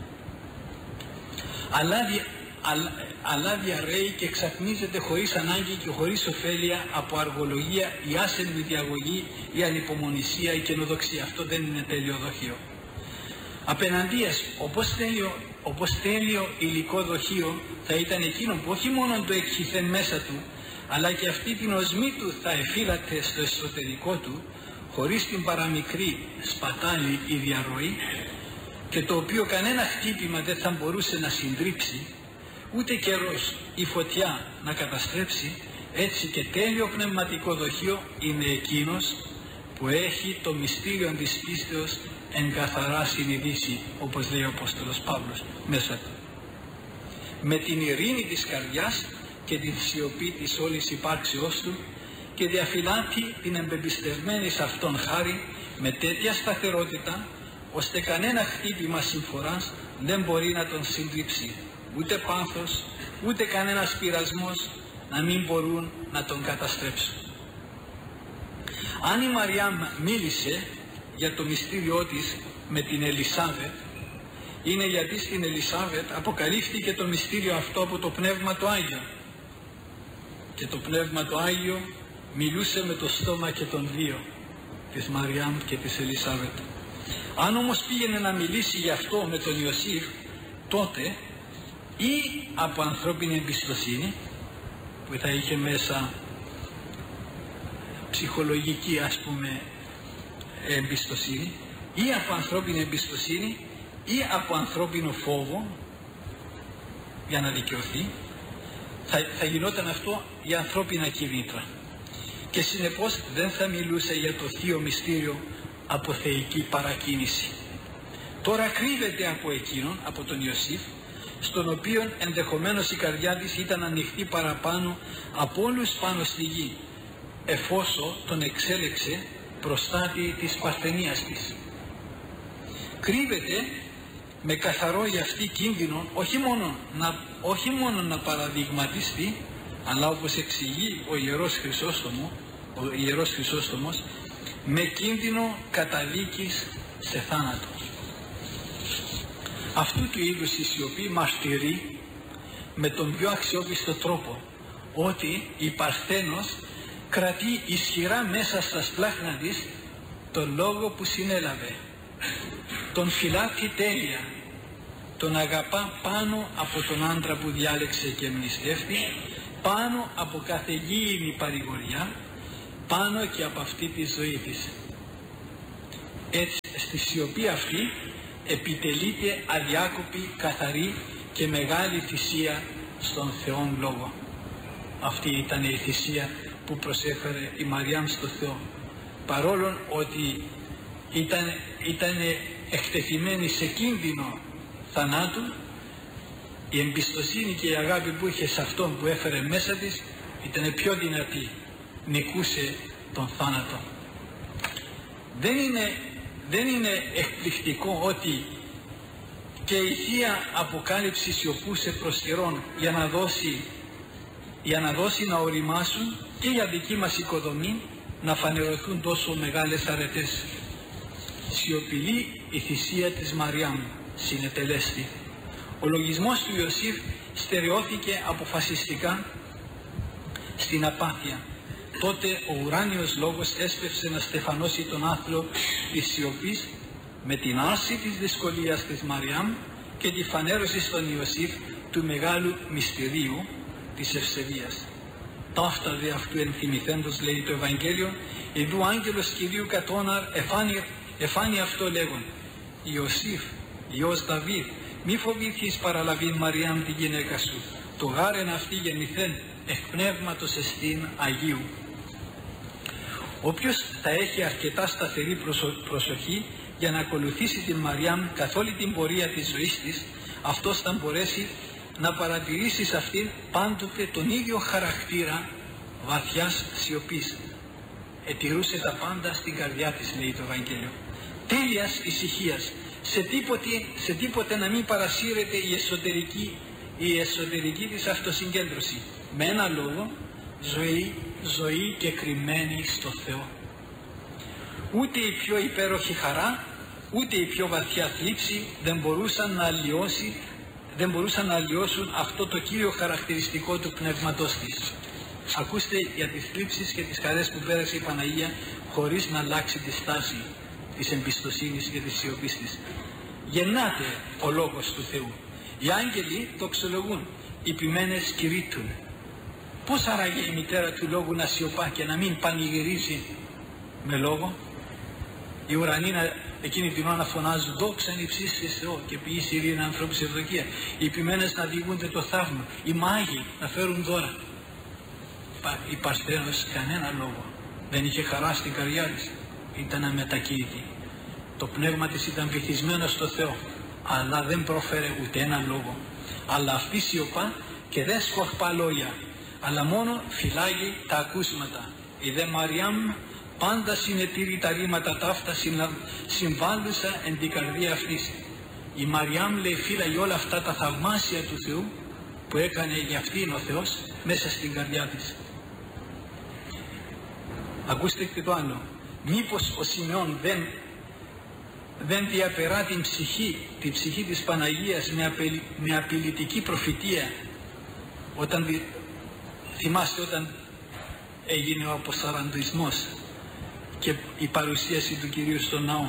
Αλλά, δια, αλλά, αλλά διαρρέει και εξατμίζεται χωρίς ανάγκη και χωρίς ωφέλεια από αργολογία, η άσενη διαγωγή, η ανυπομονησία, η καινοδοξία. Αυτό δεν είναι τέλειο δοχείο. Απέναντίας, όπως τέλειο, όπως τέλειο υλικό δοχείο θα ήταν εκείνο που όχι μόνο το εκχυθέν μέσα του, αλλά και αυτή την οσμή του θα εφύλατε στο εσωτερικό του, χωρίς την παραμικρή σπατάλη ή διαρροή, και το οποίο κανένα χτύπημα δεν θα μπορούσε να συντρίψει, ούτε καιρός ή φωτιά να καταστρέψει. Έτσι και τέλειο πνευματικό δοχείο είναι εκείνος που έχει το μυστήριο της πίστεως εν καθαρά συνειδήσει, όπως λέει ο Απόστολος Παύλος μέσα του. Με την ειρήνη της καρδιάς και την σιωπή της όλης υπάρξεώς του, και διαφυλάττει την εμπεμπιστευμένη σε αυτόν χάρη με τέτοια σταθερότητα, ώστε κανένα χτύπημα συμφοράς δεν μπορεί να τον συντρίψει, ούτε πάθος, ούτε κανένας πειρασμός να μην μπορούν να τον καταστρέψουν. Αν η Μαριάμ μίλησε για το μυστήριό της με την Ελισάβετ, είναι γιατί στην Ελισάβετ αποκαλύφθηκε το μυστήριο αυτό από το Πνεύμα το Άγιο, και το Πνεύμα το Άγιο μιλούσε με το στόμα και των δύο, της Μαριάμ και της Ελισάβετ. Αν όμως πήγαινε να μιλήσει γι' αυτό με τον Ιωσήφ, τότε ή από ανθρώπινη εμπιστοσύνη που θα είχε μέσα ψυχολογική, ας πούμε, εμπιστοσύνη, ή από ανθρώπινη εμπιστοσύνη ή από ανθρώπινο φόβο για να δικαιωθεί, θα, θα γινόταν αυτό για ανθρώπινα κινήτρα, και συνεπώς δεν θα μιλούσε για το θείο μυστήριο από θεϊκή παρακίνηση. Τώρα κρύβεται από εκείνον, από τον Ιωσήφ, στον οποίον ενδεχομένως η καρδιά της ήταν ανοιχτή παραπάνω από όλους πάνω στη γη, εφόσον τον εξέλεξε προστάτη της παρθενίας της. Κρύβεται με καθαρό για αυτή κίνδυνο, όχι μόνο να, όχι μόνο να παραδειγματιστεί, αλλά όπως εξηγεί ο Ιερός Χρυσόστομος, ο Ιερός Χρυσόστομος, με κίνδυνο καταδίκης σε θάνατο. Αυτού του είδους η σιωπή μαρτυρεί με τον πιο αξιόπιστο τρόπο ότι η Παρθένος κρατεί ισχυρά μέσα στα σπλάχνα της τον λόγο που συνέλαβε, τον φυλάττει τέλεια, τον αγαπά πάνω από τον άντρα που διάλεξε και εμνηστεύτη, πάνω από κάθε γήινη παρηγοριά, πάνω και από αυτή τη ζωή της. Έτσι στη σιωπή αυτή επιτελείται αδιάκοπη, καθαρή και μεγάλη θυσία στον Θεόν Λόγο. Αυτή ήταν η θυσία που προσέφερε η Μαριάμ στο Θεό, παρόλο ότι ήταν, ήταν εκτεθειμένη σε κίνδυνο θανάτου. Η εμπιστοσύνη και η αγάπη που είχε σε αυτόν που έφερε μέσα της ήταν πιο δυνατή, νικούσε τον θάνατο. Δεν είναι, δεν είναι εκπληκτικό ότι και η Θεία Αποκάλυψη σιωπούσε προς καιρόν για να δώσει, για να δώσει να οριμάσουν και για δική μας οικοδομή να φανερωθούν τόσο μεγάλες αρετές. Σιωπηλή η θυσία της Μαριάμ συνετελέστη. Ο λογισμός του Ιωσήφ στερεώθηκε αποφασιστικά στην απάθεια. Τότε ο ουράνιος λόγος έσπευσε να στεφανώσει τον άθλο της σιωπής με την άρση της δυσκολίας της Μαριάμ και τη φανέρωση στον Ιωσήφ του μεγάλου μυστηρίου της ευσεβίας. Ταύτα δε αυτού ενθυμηθέντος, λέει το Ευαγγέλιο, ειδού άγγελος Κυρίου κατώναρ εφάνει, εφάνει αυτό λέγον: Ιωσήφ, Υιός Δαβίδ, μη φοβήθηκες παραλαβήν Μαριάμ την γυναίκα σου, το γάρεν αυτή γεννηθέν εκ πνεύματος εστίν Αγίου. Όποιος θα έχει αρκετά σταθερή προσοχή για να ακολουθήσει την Μαριάμ καθ' όλη την πορεία της ζωής της, αυτός θα μπορέσει να παρατηρήσει σε αυτήν πάντοτε τον ίδιο χαρακτήρα βαθιάς σιωπής. Ετηρούσε τα πάντα στην καρδιά της, λέει το Ευαγγέλιο. Τέλειας ησυχίας, σε τίποτε, σε τίποτε να μην παρασύρεται η εσωτερική, η εσωτερική της αυτοσυγκέντρωση. Με ένα λόγο, ζωή, ζωή και κρυμμένη στο Θεό. Ούτε η πιο υπέροχη χαρά, ούτε η πιο βαθιά θλίψη δεν μπορούσαν να αλλοιώσει, δεν μπορούσαν να αλλοιώσουν αυτό το κύριο χαρακτηριστικό του πνεύματός της. Ακούστε για τις θλίψεις και τις χαρές που πέρασε η Παναγία χωρίς να αλλάξει τη στάση της εμπιστοσύνης και της σιωπής της. Γεννάται ο Λόγος του Θεού. Οι άγγελοι δοξολογούν, οι ποιμένες κηρύττουν. Πώς άραγε η μητέρα του Λόγου να σιωπά και να μην πανηγυρίζει με λόγο? Οι ουρανοί εκείνη την ώρα να φωνάζουν δόξα εν υψίστοις Θεό και ποιής ειρήνη ανθρώπους ευδοκία. Οι ποιμένες να διηγούνται το θαύμα. Οι μάγοι να φέρουν δώρα. Η Παρθένος κανένα λόγο. Δεν είχε χαρά στην καρδιά της. Ήταν αμετακίνητη. Το πνεύμα της ήταν βυθισμένο στο Θεό, αλλά δεν πρόφερε ούτε ένα λόγο. Αλλά αυτή σιωπά και δεν σκορπά λόγια, αλλά μόνο φυλάγει τα ακούσματα. Η δε Μαριάμ πάντα συνετήρει τα ρήματα ταύτα, συμβάλλουσα εν την καρδία αυτής. Η Μαριάμ, λέει, φύλαγε όλα αυτά τα θαυμάσια του Θεού που έκανε για αυτήν ο Θεός μέσα στην καρδιά της. Ακούστε και το άλλο. Μήπως ο Σιμεών δεν, δεν διαπερά την ψυχή, την ψυχή της Παναγίας με, απειλη, με απειλητική προφητεία, όταν δι, θυμάστε όταν έγινε ο αποσαραντισμός και η παρουσίαση του Κυρίου στον ναό,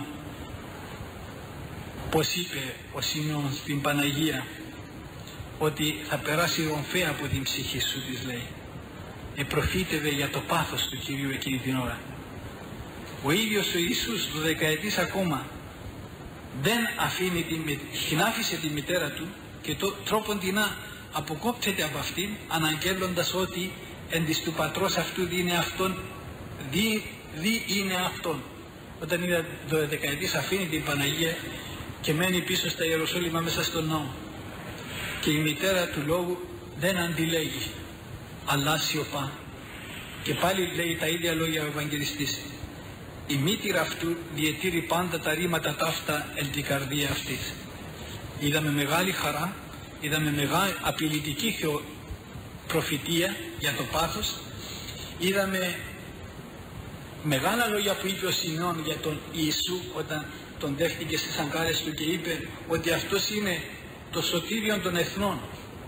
πως είπε ο Σιμεών στην Παναγία ότι θα περάσει ρομφαία από την ψυχή σου, της λέει. Επροφήτευε για το πάθος του Κυρίου εκείνη την ώρα. Ο ίδιος ο Ιησούς, το δεκαετής ακόμα, δεν αφήνει την, χινάφισε τη μητέρα του και το τρόπον την να αποκόπτεται από αυτήν, αναγγέλλοντας ότι εν της του πατρός αυτού δι είναι αυτόν, δι, δι είναι αυτόν. Όταν είδα το δεκαετής αφήνει την Παναγία και μένει πίσω στα Ιεροσόλυμα μέσα στον ναό, και η μητέρα του Λόγου δεν αντιλέγει, αλλά σιωπά. Και πάλι λέει τα ίδια λόγια ο Ευαγγελιστής. Η μήτηρα αυτού διετήρει πάντα τα ρήματα ταύτα εν την καρδία αυτής. Είδαμε μεγάλη χαρά, είδαμε μεγάλη απειλητική θεο... προφητεία για το πάθος, είδαμε μεγάλα λόγια που είπε ο Σιμεών για τον Ιησού όταν τον δέχτηκε στις αγκάλες του και είπε ότι αυτός είναι το σωτήριον των εθνών,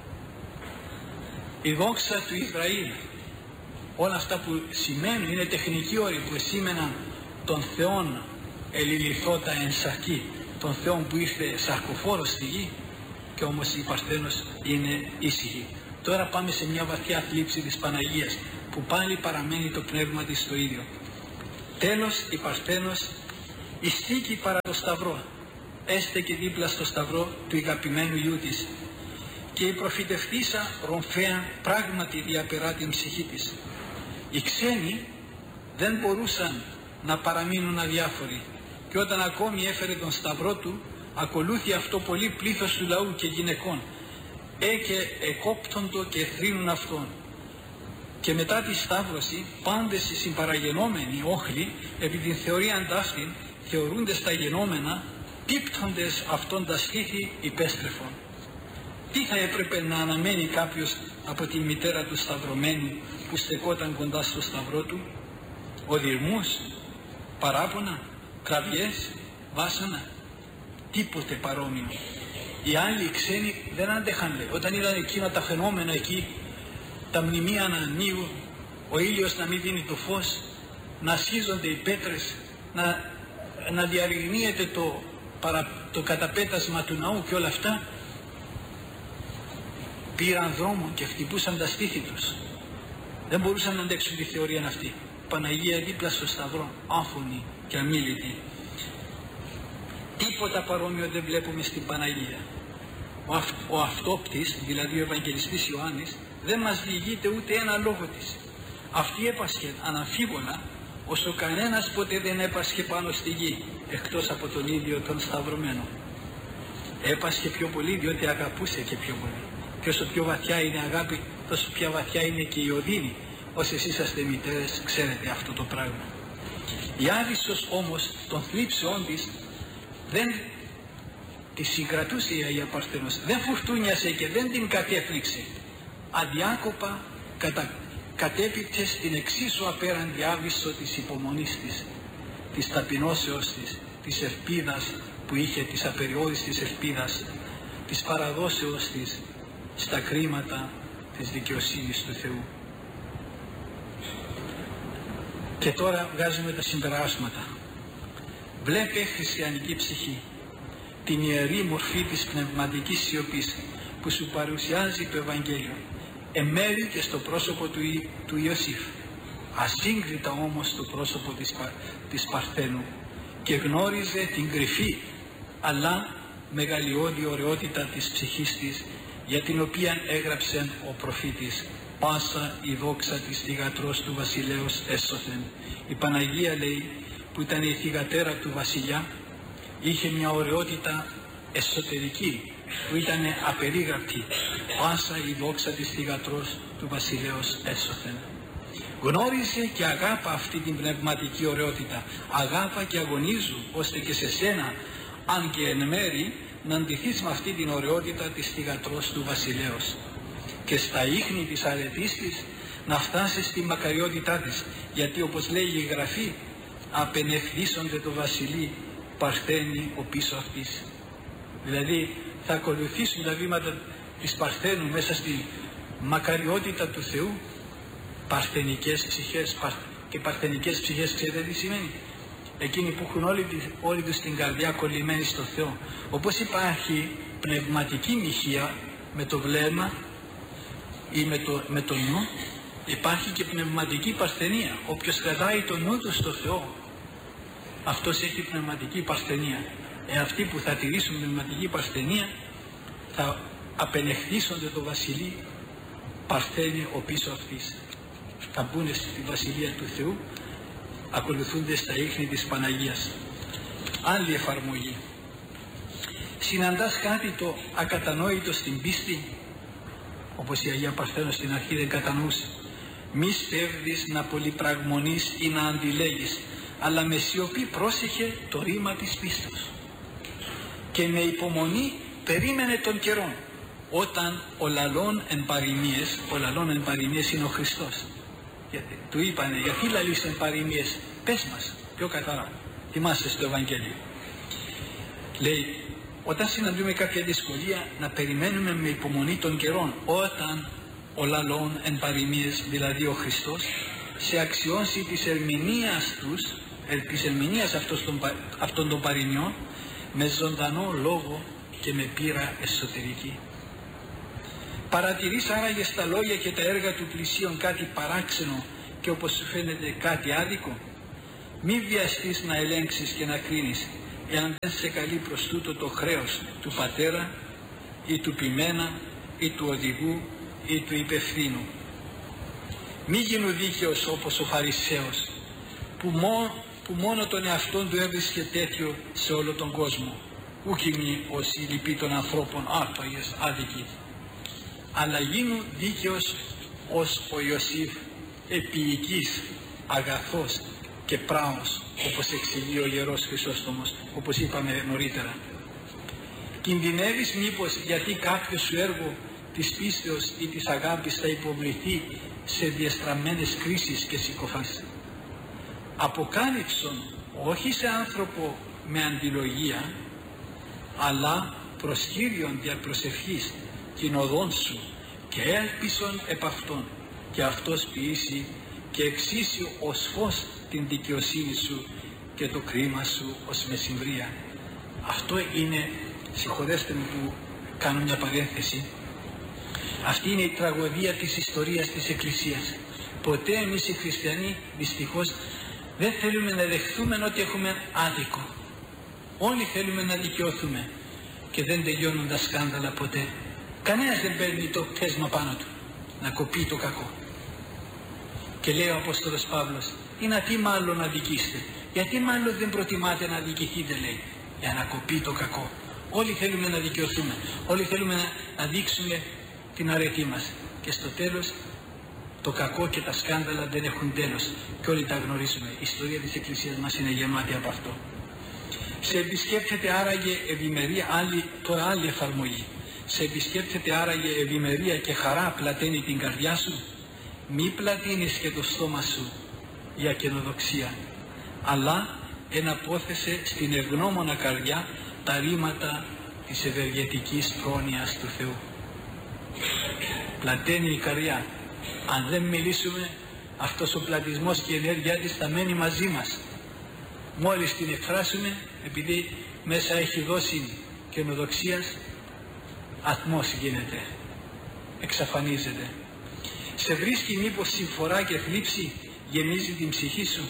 η δόξα του Ισραήλ. Όλα αυτά που σημαίνουν είναι τεχνικοί όροι που σήμαιναν τον Θεόν ελιληθώτα εν σαρκή, τον Θεό που ήρθε σαρκοφόρος στη γη, και όμως η Παρθένος είναι ήσυχη. Τώρα πάμε σε μια βαθιά θλίψη της Παναγίας, που πάλι παραμένει το πνεύμα της στο ίδιο. Τέλος, η Παρθένος ιστήκη παρά το σταυρό, έστε και δίπλα στο σταυρό του αγαπημένου γιού της, και η προφητευτήσα Ρομφαία πράγματι διαπερά την ψυχή της. Οι ξένοι δεν μπορούσαν να παραμείνουν αδιάφοροι, και όταν ακόμη έφερε τον σταυρό του, ακολούθη αυτό πολύ πλήθος του λαού και γυναικών, ε και εκόπτοντο και θρήνουν αυτόν. Και μετά τη σταύρωση, πάντες οι συμπαραγενόμενοι όχλοι, επί την θεωρία αντάφτην, θεωρούνται στα γενόμενα, πίπτοντες αυτόν τα στήθη υπέστρεφον. Τι θα έπρεπε να αναμένει κάποιος από τη μητέρα του σταυρωμένου που στεκόταν κοντά στο σταυρό του? Οδυρμούς, παράπονα, κραυγές, βάσανα? Τίποτε παρόμοιο. Οι άλλοι οι ξένοι δεν άντεχαν, λέει. Όταν είδαν εκείνα τα φαινόμενα εκεί, τα μνημεία να ανοίγουν, ο ήλιος να μην δίνει το φως, να σχίζονται οι πέτρες, να, να διαρριγνύεται το, παρα, το καταπέτασμα του ναού και όλα αυτά, πήραν δρόμο και χτυπούσαν τα στήθη τους. Δεν μπορούσαν να αντέξουν τη θεωρία αυτή. Παναγία δίπλα στο σταυρό, άφωνη και αμίλητη. Τίποτα παρόμοιο δεν βλέπουμε στην Παναγία. Ο, αυ, ο αυτόπτης, δηλαδή ο Ευαγγελιστής Ιωάννης, δεν μας διηγείται ούτε ένα λόγο της. Αυτή έπασχε αναμφίβολα, όσο κανένας ποτέ δεν έπασχε πάνω στη γη, εκτός από τον ίδιο τον σταυρωμένο. Έπασχε πιο πολύ διότι αγαπούσε και πιο πολύ. Και όσο πιο βαθιά είναι αγάπη, τόσο πιο βαθιά είναι και η οδύνη. Όσοι εσείς είσαστε μητέρες, ξέρετε αυτό το πράγμα. Η άβυσσος όμως των θλίψεών της δεν τη συγκρατούσε η Αγία Παρθένος, δεν φουρτούνιασε και δεν την κατέφληξε. Αδιάκοπα κατα, κατέπιπτε στην εξίσου απέραντη άβυσσο της υπομονής της, της ταπεινώσεως της, της ελπίδας που είχε, της απεριόριστης ελπίδας, της παραδόσεως της στα κρίματα της δικαιοσύνης του Θεού. Και τώρα βγάζουμε τα συμπεράσματα. Βλέπε χριστιανική ψυχή την ιερή μορφή της πνευματικής σιωπής που σου παρουσιάζει το Ευαγγέλιο, εμέρη και στο πρόσωπο του, Ι, του Ιωσήφ, ασύγκριτα όμως στο πρόσωπο της, της Παρθένου, και γνώριζε την κρυφή αλλά μεγαλειώδη ωραιότητα της ψυχής της, για την οποία έγραψε ο προφήτης: πάσα η δόξα της θυγατρός του βασιλέως έσωθεν. Η Παναγία, λέει, που ήταν η θυγατέρα του βασιλιά, είχε μια ωραιότητα εσωτερική που ήταν απερίγραπτη. Πάσα η δόξα της θυγατρός του βασιλέως έσωθεν. Γνώρισε και αγάπα αυτή την πνευματική ωραιότητα. Αγάπα και αγωνίζου ώστε και σε σένα, αν και εν μέρη, να αντιθείς με αυτή την ωραιότητα της θυγατρός του βασιλέως, και στα ίχνη της αρετής της να φτάσει στη μακαριότητά της, γιατί όπως λέει η Γραφή, απενευθύσονται το βασιλεί Παρθένη ο πίσω αυτής. Δηλαδή θα ακολουθήσουν τα βήματα της Παρθένου μέσα στη μακαριότητα του Θεού παρθενικές ψυχές. Και παρθενικές ψυχές, ξέρετε τι σημαίνει? Εκείνοι που έχουν όλη, όλη τους την καρδιά κολλημένη στο Θεό. Όπως υπάρχει πνευματική νηχεία με το βλέμμα ή με το, με το νου, υπάρχει και πνευματική παρθενία. Όποιος κρατάει το νου του στο Θεό, αυτός έχει πνευματική παρθενία. Ε, αυτοί που θα τηρήσουν πνευματική παρθενία θα απενεχθήσονται το βασιλεί Παρθένη ο πίσω αυτής. Θα μπουν στη βασιλεία του Θεού, ακολουθούνται στα ίχνη της Παναγίας. Άλλη εφαρμογή. Συναντάς κάτι το ακατανόητο στην πίστη, όπως η Αγία Παρθένος στην αρχή δεν κατανοούσε. Μη στεύδεις να πολυπραγμονείς ή να αντιλέγεις, αλλά με σιωπή πρόσεχε το ρήμα της πίστης. Και με υπομονή περίμενε τον καιρό, όταν ο λαλών εν παροιμίες, ο λαλών εν παροιμίες είναι ο Χριστός. Γιατί, του είπανε, γιατί λαλείς εν παροιμίες, πες μας πιο καθαρά. Θυμάστε στο Ευαγγέλιο. Λέει, όταν συναντούμε κάποια δυσκολία, να περιμένουμε με υπομονή των καιρών, όταν ο λαλών εν παροιμίες, δηλαδή ο Χριστός, σε αξιώσει της ερμηνείας τους, της ερμηνείας αυτών των παροιμιών, με ζωντανό λόγο και με πείρα εσωτερική. Παρατηρείς άραγε στα λόγια και τα έργα του πλησίον κάτι παράξενο και όπως σου φαίνεται κάτι άδικο? Μη βιαστείς να ελέγξεις και να κρίνεις, εάν δεν σε καλεί προς τούτο το χρέος του πατέρα ή του ποιμένα ή του οδηγού ή του υπευθύνου. Μη γίνου δίκαιος όπως ο Φαρισαίος, που, μό, που μόνο τον εαυτόν του έβρισκε τέτοιο σε όλο τον κόσμο. Ούκ είναι ως η λυπή των ανθρώπων άρπαγες άδικοι, αλλά γίνου δίκαιος ως ο Ιωσήφ, επίοικης, αγαθός και πράος, όπως εξηγεί ο Ιερός Χρυσόστομος, όπως είπαμε νωρίτερα. Κινδυνεύεις μήπως γιατί κάποιο σου έργο της πίστεως ή της αγάπης θα υποβληθεί σε διεστραμμένες κρίσεις και συκοφάσεις? Αποκάλυψον όχι σε άνθρωπο με αντιλογία, αλλά προς Κύριον δια προσευχής την οδόν σου και έλπισον επ' αυτόν, και αυτός ποιήσει και εξήσει ως φως την δικαιοσύνη σου και το κρίμα σου ως μεσημβρία. Αυτό είναι, συγχωρέστε με που κάνω μια παρένθεση, αυτή είναι η τραγωδία της ιστορίας της Εκκλησίας. Ποτέ εμείς οι χριστιανοί δυστυχώς δεν θέλουμε να δεχθούμε ότι έχουμε άδικο. Όλοι θέλουμε να δικαιωθούμε και δεν τελειώνουν τα σκάνδαλα ποτέ. Κανένας δεν παίρνει το πτέσμα πάνω του να κοπεί το κακό. Και λέει ο Απόστολος Παύλος, ή να τι μάλλον να δικήστε? Γιατί μάλλον δεν προτιμάτε να δικηθείτε, λέει, για να κοπεί το κακό. Όλοι θέλουμε να δικαιωθούμε, όλοι θέλουμε να, να δείξουμε την αρετή μας, και στο τέλος το κακό και τα σκάνδαλα δεν έχουν τέλος και όλοι τα γνωρίζουμε. Η ιστορία της Εκκλησίας μας είναι γεμάτη από αυτό. Σε επισκέπτεται άραγε ευημερία, άλλη, τώρα άλλη εφαρμογή. Σε επισκέπτεται άραγε ευημερία και χαρά πλαταίνει την καρδιά σου? Μη πλατείνεις και το στόμα σου για καινοδοξία, αλλά εναπόθεσε στην ευγνώμονα καρδιά τα ρήματα της ευεργετικής πρόνοιας του Θεού. Πλαταίνει η καρδιά. Αν δεν μιλήσουμε, αυτός ο πλατισμός και η ενέργειά της θα μένει μαζί μας. Μόλις την εκφράσουμε, επειδή μέσα έχει δώσει καινοδοξίας, ατμός γίνεται, εξαφανίζεται. Σε βρίσκει μήπως συμφορά και θλίψη γεμίζει την ψυχή σου?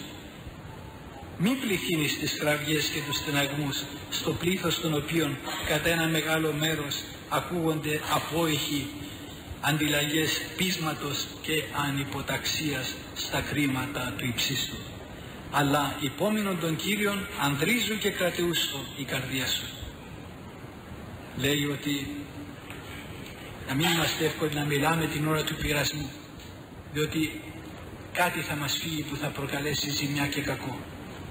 Μη πληθύνεις τις κραυγές και τους στεναγμούς, στο πλήθος των οποίων κατά ένα μεγάλο μέρος ακούγονται απόϊχοι αντιλαγές πείσματος και ανυποταξίας στα κρίματα του υψίστου. Αλλά υπόμεινον των Κύριων ανδρίζου και κρατεούστο η καρδία σου. Λέει ότι να μην είμαστε εύκολοι να μιλάμε την ώρα του πειρασμού, διότι κάτι θα μας φύγει που θα προκαλέσει ζημιά και κακό.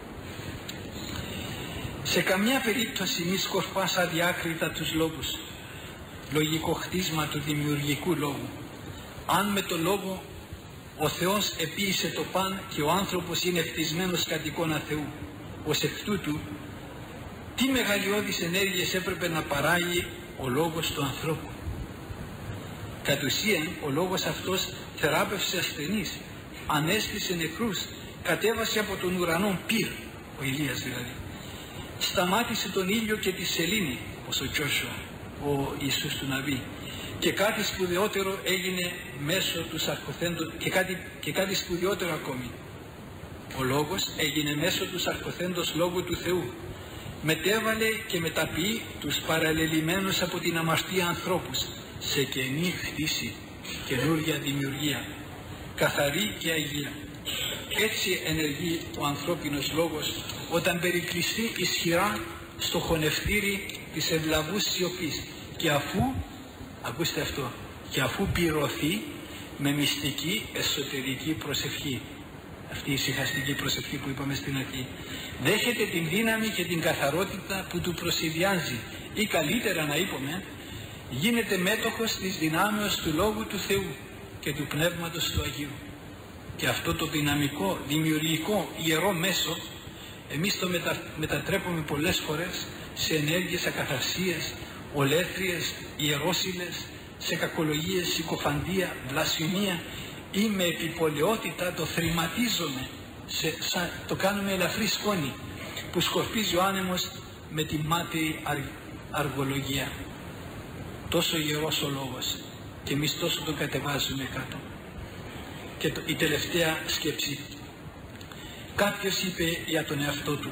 Σε καμιά περίπτωση μη σκορπάς αδιάκριτα τους λόγους, λογικό χτίσμα του δημιουργικού λόγου. Αν με το λόγο ο Θεός επίησε το παν και ο άνθρωπος είναι χτισμένος κατ' εικόνα Θεού, ως εκ τούτου τι μεγαλειώδεις ενέργειες έπρεπε να παράγει ο λόγος του ανθρώπου? Κατ' ουσίαν ο λόγος αυτός θεράπευσε ασθενείς, ανέστησε νεκρούς, κατέβασε από τον ουρανό πυρ, ο Ηλίας δηλαδή, σταμάτησε τον ήλιο και τη σελήνη, όπως ο Τζόσουα, ο Ιησούς του Ναβί, και κάτι σπουδαιότερο έγινε μέσω του σαρκοθέντος, και κάτι, και κάτι σπουδαιότερο ακόμη. Ο λόγος έγινε μέσω του σαρκοθέντος λόγου του Θεού. Μετέβαλε και μεταποιεί τους παραλληλημένους από την αμαρτία ανθρώπους σε καινή χτίση, καινούργια δημιουργία, καθαρή και αγία. Έτσι ενεργεί ο ανθρώπινος λόγος όταν περικλειστεί ισχυρά στο χωνευτήρι της ευλαβούς σιωπής, και αφού, ακούστε αυτό, και αφού πυρωθεί με μυστική εσωτερική προσευχή. Αυτή η ησυχαστική προσευχή που είπαμε στην αρχή, δέχεται την δύναμη και την καθαρότητα που του προσυδειάζει, ή καλύτερα να είπαμε, γίνεται μέτοχος της δυνάμεως του Λόγου του Θεού και του Πνεύματος του Αγίου. Και αυτό το δυναμικό, δημιουργικό, ιερό μέσο εμείς το μετα... μετατρέπουμε πολλές φορές σε ενέργειες ακαθαρσίες, ολέθριες, ιερόσυλες, σε κακολογίες, συκοφαντία, βλασφημία, ή με επιπολαιότητα το θρηματίζουμε, σε, σαν, το κάνουμε ελαφρύ σκόνη που σκορπίζει ο άνεμος με τη μάταιη αργολογία. Τόσο ιερός ο λόγος και εμείς τόσο τον κατεβάζουμε κάτω. Και το, η τελευταία σκέψη. Κάποιος είπε για τον εαυτό του,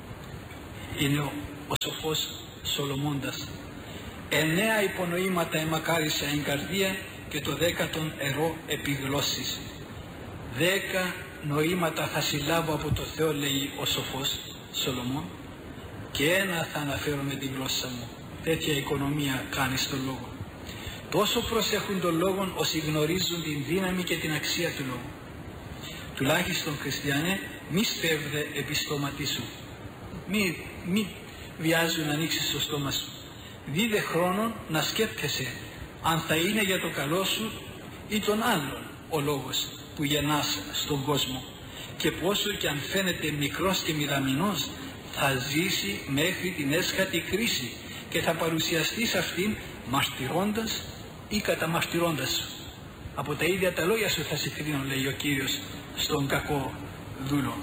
είναι ο, ο σοφός Σολομώντας, εννέα υπονοήματα εμακάρισα εν καρδία και το δέκατον ερώ επιγλώσσης. Δέκα νοήματα θα συλλάβω από το Θεό, λέει ο σοφός Σολομών, και ένα θα αναφέρω με τη γλώσσα μου. Τέτοια οικονομία κάνει στον λόγο. Τόσο προσέχουν τον λόγο όσοι γνωρίζουν την δύναμη και την αξία του λόγου. Τουλάχιστον, χριστιανέ, μη στέβδε επί στόματί σου. Μη, μη βιάζουν να ανοίξεις το στόμα σου. Δίδε χρόνο να σκέπτεσαι αν θα είναι για το καλό σου ή τον άλλον ο λόγος που γεννάς στον κόσμο, και πόσο και αν φαίνεται μικρός και μηδαμινός, θα ζήσει μέχρι την έσχατη κρίση και θα παρουσιαστεί σε αυτήν μαρτυρώντας ή καταμαρτυρώντας σου. Από τα ίδια τα λόγια σου θα σε κρίνω, λέει ο Κύριος στον κακό δούλο.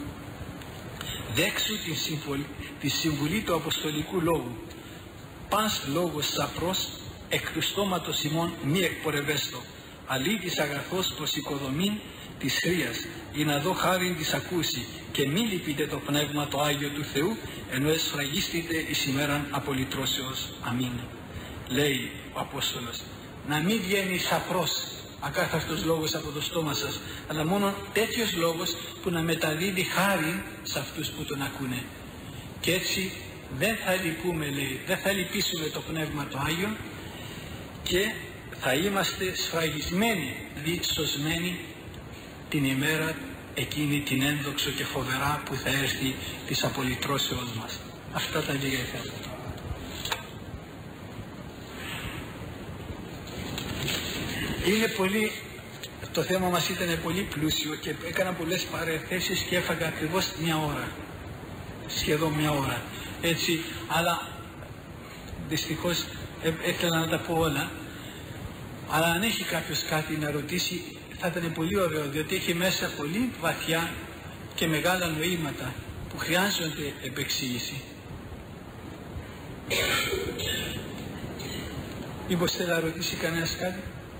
Δέξου τη συμβουλή, τη συμβουλή του Αποστολικού Λόγου. Πας λόγος σαπρός εκ του στόματος ημών μη εκπορευέστο, αλήτης αγαθός προς οικοδομήν της χρίας, ή να δω χάριν της ακούσει, και μη λυπείτε το Πνεύμα το Άγιο του Θεού, ενώ εσφραγίστητε εις ημέραν απολυτρώσεως. Αμήν. Λέει ο Απόστολος, να μην βγαίνει σαπρός ακάθαρτος λόγος από το στόμα σας, αλλά μόνο τέτοιος λόγος που να μεταδίδει χάρη σε αυτούς που τον ακούνε. Και έτσι δεν θα λυπούμε, λέει, δεν θα λυπήσουμε το Πνεύμα το Άγιο, και θα είμαστε σφραγισμένοι, διψωσμένοι την ημέρα εκείνη την ένδοξο και φοβερά που θα έρθει της απολυτρώσεως μας. Αυτά τα λίγα ήθελα. Είναι πολύ, το θέμα μας ήταν πολύ πλούσιο και έκανα πολλές παρεθέσεις και έφαγα ακριβώς μια ώρα, σχεδόν μια ώρα, έτσι, αλλά δυστυχώς ήθελα να τα πω όλα. Αλλά αν έχει κάποιος κάτι να ρωτήσει, θα ήταν πολύ ωραίο, διότι έχει μέσα πολύ βαθιά και μεγάλα νοήματα που χρειάζονται επεξήγηση. Μήπως θέλει να ρωτήσει κανένας κάτι?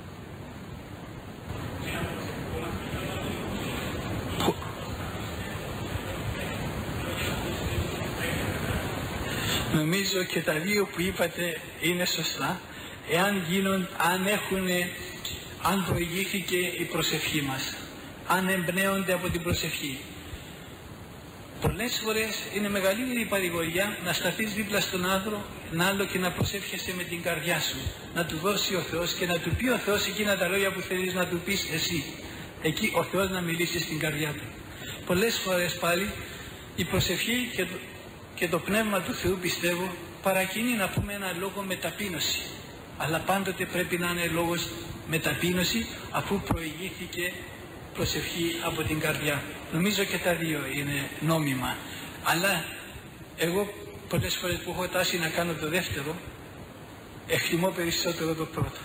Νομίζω και τα δύο που είπατε είναι σωστά, εάν γίνουν, αν έχουν, αν προηγήθηκε η προσευχή μας, αν εμπνέονται από την προσευχή. Πολλές φορές είναι μεγαλύτερη η παρηγοριά να σταθείς δίπλα στον άντρο, να άλλο, και να προσεύχεσαι με την καρδιά σου, να του δώσει ο Θεός και να του πει ο Θεός εκείνα τα λόγια που θέλεις να του πεις εσύ. Εκεί ο Θεός να μιλήσει στην καρδιά του. Πολλές φορές πάλι η προσευχή και το, και το Πνεύμα του Θεού, πιστεύω, παρακινεί να πούμε ένα λόγο με ταπείνωση. Αλλά πάντοτε πρέπει να είναι λόγος με ταπείνωση, αφού προηγήθηκε προσευχή από την καρδιά. Νομίζω και τα δύο είναι νόμιμα. Αλλά εγώ πολλές φορές που έχω τάση να κάνω το δεύτερο, εκτιμώ περισσότερο το πρώτο.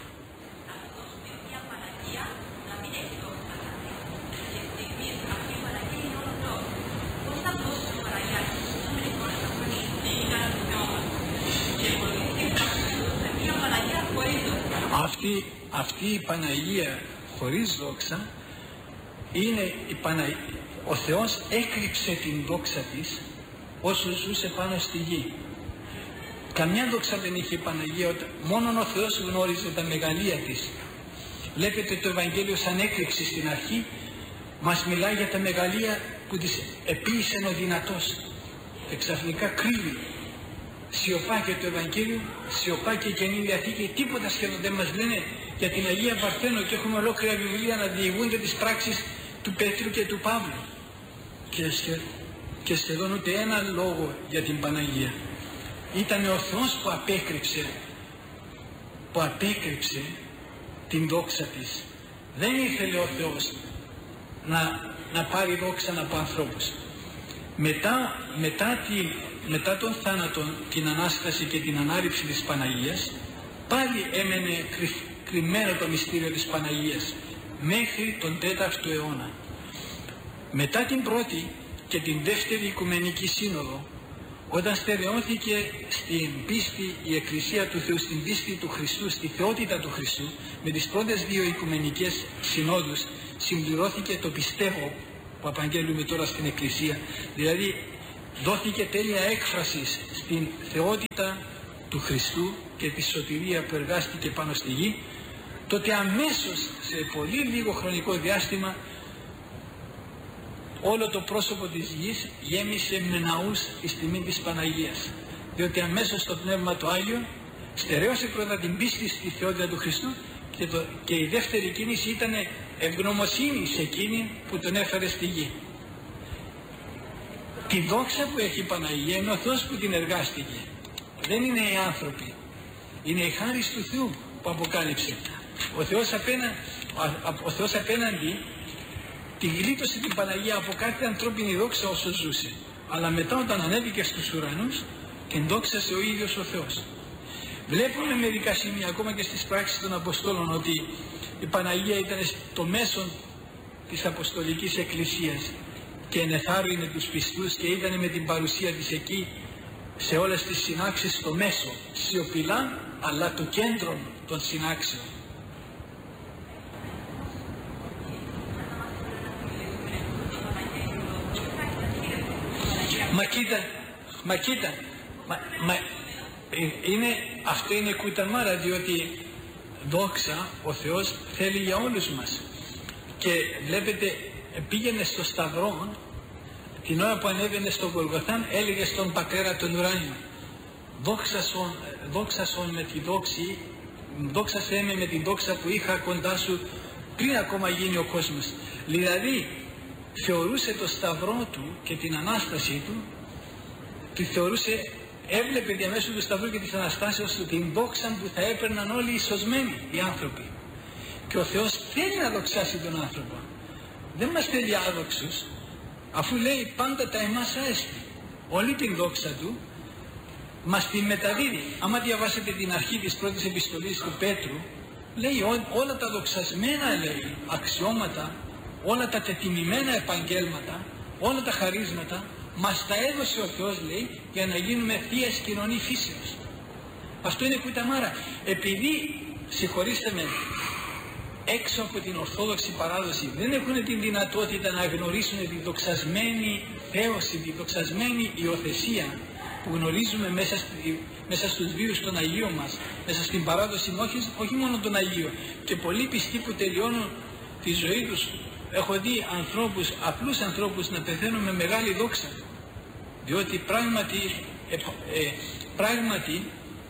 Αυτή, αυτή η Παναγία χωρίς δόξα είναι η Παναγία. Ο Θεός έκρυψε την δόξα της όσο ζούσε πάνω στη γη. Καμιά δόξα δεν είχε η Παναγία, μόνον ο Θεός γνώριζε τα μεγαλεία της. Βλέπετε το Ευαγγέλιο σαν έκρηξη στην αρχή, μας μιλάει για τα μεγαλεία που της επίησε ο δυνατός. Εξαφνικά κρύβει. Σιωπά και το Ευαγγέλιο, σιωπά και η Καινή Διαθήκη, τίποτα σχεδόν δεν μας λένε για την Αγία Παρθένο, και έχουμε ολόκληρα βιβλία να διηγούνται τις πράξεις του Πέτρου και του Παύλου. Και, σχε, και σχεδόν ούτε ένα λόγο για την Παναγία. Ήταν ο Θεός που απέκρυψε, που απέκρυψε την δόξα της. Δεν ήθελε ο Θεός να, να πάρει δόξα από ανθρώπους. Μετά, μετά, τη, μετά τον θάνατο, την Ανάσταση και την Ανάρριψη της Παναγίας, πάλι έμενε κρυ, κρυμμένο το μυστήριο της Παναγίας μέχρι τον τέταρτο αιώνα. Μετά την πρώτη και την δεύτερη Οικουμενική Σύνοδο, όταν στερεώθηκε στην πίστη η Εκκλησία του Θεού, στην πίστη του Χριστού, στη θεότητα του Χριστού, με τις πρώτες δύο οικουμενικές συνόδους συμπληρώθηκε το πιστεύω που απαγγέλουμε τώρα στην Εκκλησία, δηλαδή δόθηκε τέλεια έκφραση στην θεότητα του Χριστού και τη σωτηρία που εργάστηκε πάνω στη γη. Τότε αμέσως σε πολύ λίγο χρονικό διάστημα όλο το πρόσωπο της γης γέμισε με ναούς εις τιμή της Παναγίας, διότι αμέσως το Πνεύμα το Άγιο στερέωσε πρώτα την πίστη στη θεότητα του Χριστού και, το, και η δεύτερη κίνηση ήταν ευγνωμοσύνη σε εκείνη που τον έφερε στη γη. Τη δόξα που έχει η Παναγία είναι ο Θεός που την εργάστηκε, δεν είναι οι άνθρωποι, είναι η χάρις του Θεού που αποκάλυψε. Ο Θεός, απένα, ο, ο Θεός απέναντι τη γλίτωσε την Παναγία από κάθε ανθρώπινη δόξα όσο ζούσε, αλλά μετά όταν ανέβηκε στους ουρανούς την δόξασε ο ίδιος ο Θεός. Βλέπουμε μερικά σημεία ακόμα και στις πράξεις των Αποστόλων ότι η Παναγία ήταν το μέσον της Αποστολικής Εκκλησίας και ενεθάρρυνε τους πιστούς και ήταν με την παρουσία της εκεί σε όλες τις συνάξεις στο μέσο, σιωπηλά αλλά το κέντρο των συνάξεων. Μα κοίτα, μα κοίτα, μα, μα, είναι, αυτό είναι κουταμάρα, διότι δόξα ο Θεός θέλει για όλους μας. Και βλέπετε, πήγαινε στο Σταυρό, την ώρα που ανέβαινε στο Γολγοθάν, έλεγε στον Πατέρα τον ουράνιο, δόξασον, δόξασον με τη δόξη, δόξασέ με με την δόξα που είχα κοντά σου πριν ακόμα γίνει ο κόσμος. Δηλαδή θεωρούσε το Σταυρό του και την Ανάστασή του, τη θεωρούσε, έβλεπε διαμέσου του Σταυρού και της Αναστάσεως του την δόξα που θα έπαιρναν όλοι οι σωσμένοι οι άνθρωποι. Και ο Θεός θέλει να δοξάσει τον άνθρωπο, δεν μας θέλει άδοξους, αφού λέει πάντα τα εμάς έστη, όλη την δόξα του μας την μεταδίδει. Άμα διαβάσετε την αρχή της πρώτης επιστολής του Πέτρου, λέει ό, όλα τα δοξασμένα, λέει, αξιώματα, όλα τα τετιμημένα επαγγέλματα, όλα τα χαρίσματα μας τα έδωσε ο Θεός, λέει, για να γίνουμε θείας κοινωνή φύσεως. Αυτό είναι κουταμάρα. Επειδή, συγχωρήστε με, έξω από την Ορθόδοξη παράδοση δεν έχουν την δυνατότητα να γνωρίσουν τη δοξασμένη θέωση, τη δοξασμένη υιοθεσία που γνωρίζουμε μέσα, στη, μέσα στους βίους των Αγίων μας, μέσα στην παράδοση, όχι, όχι μόνο των Αγίων, και πολλοί πιστοί που τελειώνουν τη ζωή τους. Έχω δει ανθρώπους, απλούς ανθρώπους να πεθαίνουν με μεγάλη δόξα, διότι πράγματι, ε, ε, πράγματι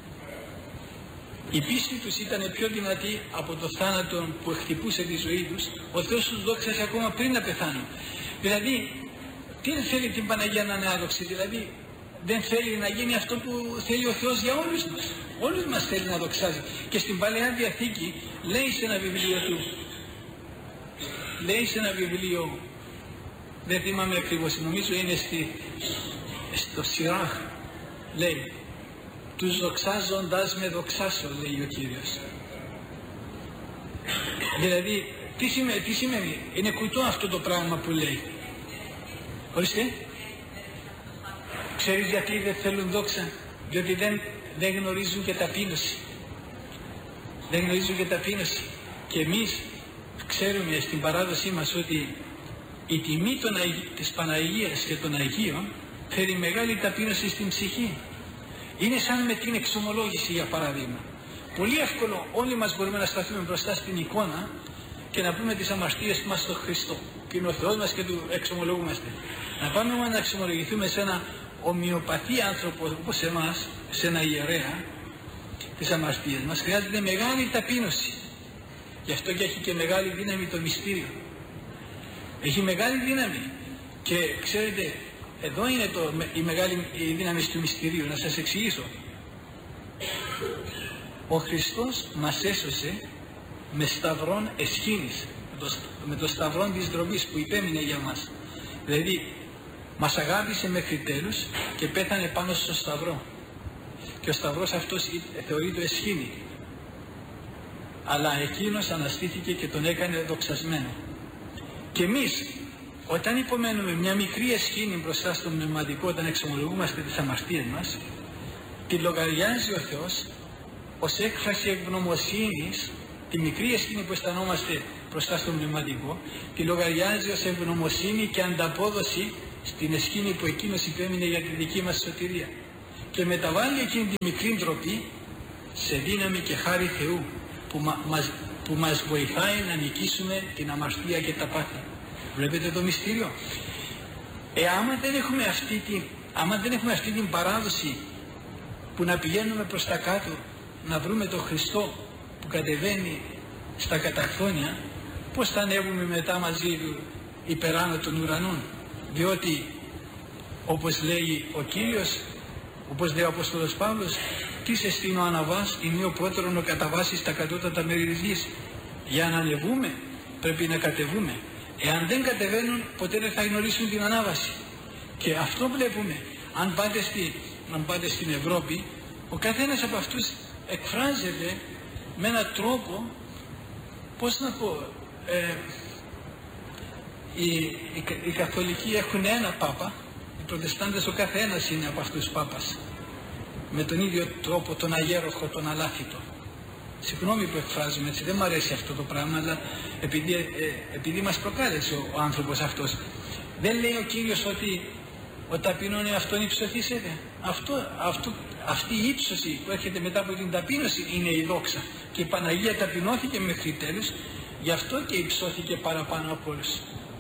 η πίστη τους ήταν πιο δυνατή από το θάνατο που χτυπούσε τη ζωή τους. Ο Θεός τους δόξασε ακόμα πριν να πεθάνουν. Δηλαδή, τι θέλει την Παναγία να είναι άδοξη, δηλαδή δεν θέλει να γίνει αυτό που θέλει ο Θεός για όλους μας. Όλους μας θέλει να δοξάζει. Και στην Παλαιά Διαθήκη λέει σε ένα βιβλίο του, λέει σε ένα βιβλίο, δεν θυμάμαι ακριβώς, νομίζω είναι στη, στο Σιράχ, λέει, τους δοξάζοντας με δοξάσω, λέει ο Κύριος. Δηλαδή, τι σημαίνει, τι σημαίνει, είναι κουτό αυτό το πράγμα που λέει. Ορίστε, ξέρεις γιατί δεν θέλουν δόξα? Διότι δεν, δεν γνωρίζουν και ταπείνωση. Δεν γνωρίζουν και ταπείνωση. Και εμείς ξέρουμε στην παράδοσή μας ότι η τιμή των, της Παναγίας και των Αγίων φέρει μεγάλη ταπείνωση στην ψυχή. Είναι σαν με την εξομολόγηση, για παράδειγμα. Πολύ εύκολο όλοι μας μπορούμε να σταθούμε μπροστά στην εικόνα και να πούμε τις αμαρτίες μας στον Χριστό, που είναι ο Θεός μας και του εξομολογούμαστε. Να πάμε όμως να εξομολογηθούμε σε ένα ομοιοπαθή άνθρωπο όπως εμάς, σε ένα ιερέα, τις αμαρτίες μας, χρειάζεται μεγάλη ταπείνωση. Γι' αυτό και έχει και μεγάλη δύναμη το μυστήριο. Έχει μεγάλη δύναμη. Και ξέρετε, εδώ είναι το, η μεγάλη η δύναμη του μυστηρίου. Να σας εξηγήσω. Ο Χριστός μας έσωσε με σταυρόν εσχήνης, με το, με το σταυρόν της ντροπής που υπέμεινε για μας. Δηλαδή μας αγάπησε μέχρι τέλους και πέθανε πάνω στο σταυρό. Και ο σταυρός αυτός θεωρείται εσχήνη. Αλλά εκείνος αναστήθηκε και τον έκανε δοξασμένο. Και εμείς όταν υπομένουμε μια μικρή εσχήνη μπροστά στο πνευματικό, όταν εξομολογούμαστε τις αμαρτίες μας, τη λογαριάζει ο Θεός ως έκφραση ευγνωμοσύνης. Τη μικρή εσχήνη που αισθανόμαστε μπροστά στο πνευματικό, τη λογαριάζει ως ευγνωμοσύνη και ανταπόδοση στην εσχήνη που εκείνος υπέμεινε για τη δική μας σωτηρία, και μεταβάλλει εκείνη τη μικρή ντροπή σε δύναμη και χάρη Θεού που, μα, μας, που μας βοηθάει να νικήσουμε την αμαρτία και τα πάθη. Βλέπετε το μυστήριο. Ε, άμα δεν έχουμε αυτή την, άμα δεν έχουμε αυτή την παράδοση που να πηγαίνουμε προς τα κάτω, να βρούμε τον Χριστό που κατεβαίνει στα καταχθόνια, πώς θα ανέβουμε μετά μαζί του υπεράνω των ουρανών? Διότι όπως λέει ο Κύριος, όπως λέει ο Απόστολος Παύλος, τι σε στείνω αναβάς, είναι ο πρώτερον ο καταβάσεις στα κατώτατα μέρη της γης. Για να ανεβούμε πρέπει να κατεβούμε. Εάν δεν κατεβαίνουν, ποτέ δεν θα γνωρίσουν την ανάβαση. Και αυτό βλέπουμε. Αν πάτε, στη, αν πάτε στην Ευρώπη, ο καθένας από αυτούς εκφράζεται με έναν τρόπο, πώς να πω, ε, οι, οι, οι καθολικοί έχουν ένα πάπα, οι προτεστάντες ο καθένας είναι από αυτούς πάπας, με τον ίδιο τρόπο, τον αγέροχο, τον αλάθητο. Συγγνώμη που εκφράζουμε έτσι, δεν μου αρέσει αυτό το πράγμα, αλλά επειδή, ε, επειδή μας προκάλεσε ο, ο άνθρωπος αυτός. Δεν λέει ο Κύριος ότι ο ταπεινόν εαυτόν υψωθήσετε. Αυτό, αυτό, αυτή η ύψωση που έρχεται μετά από την ταπείνωση είναι η δόξα. Και η Παναγία ταπεινώθηκε μέχρι τέλους, γι' αυτό και υψώθηκε παραπάνω από όλους.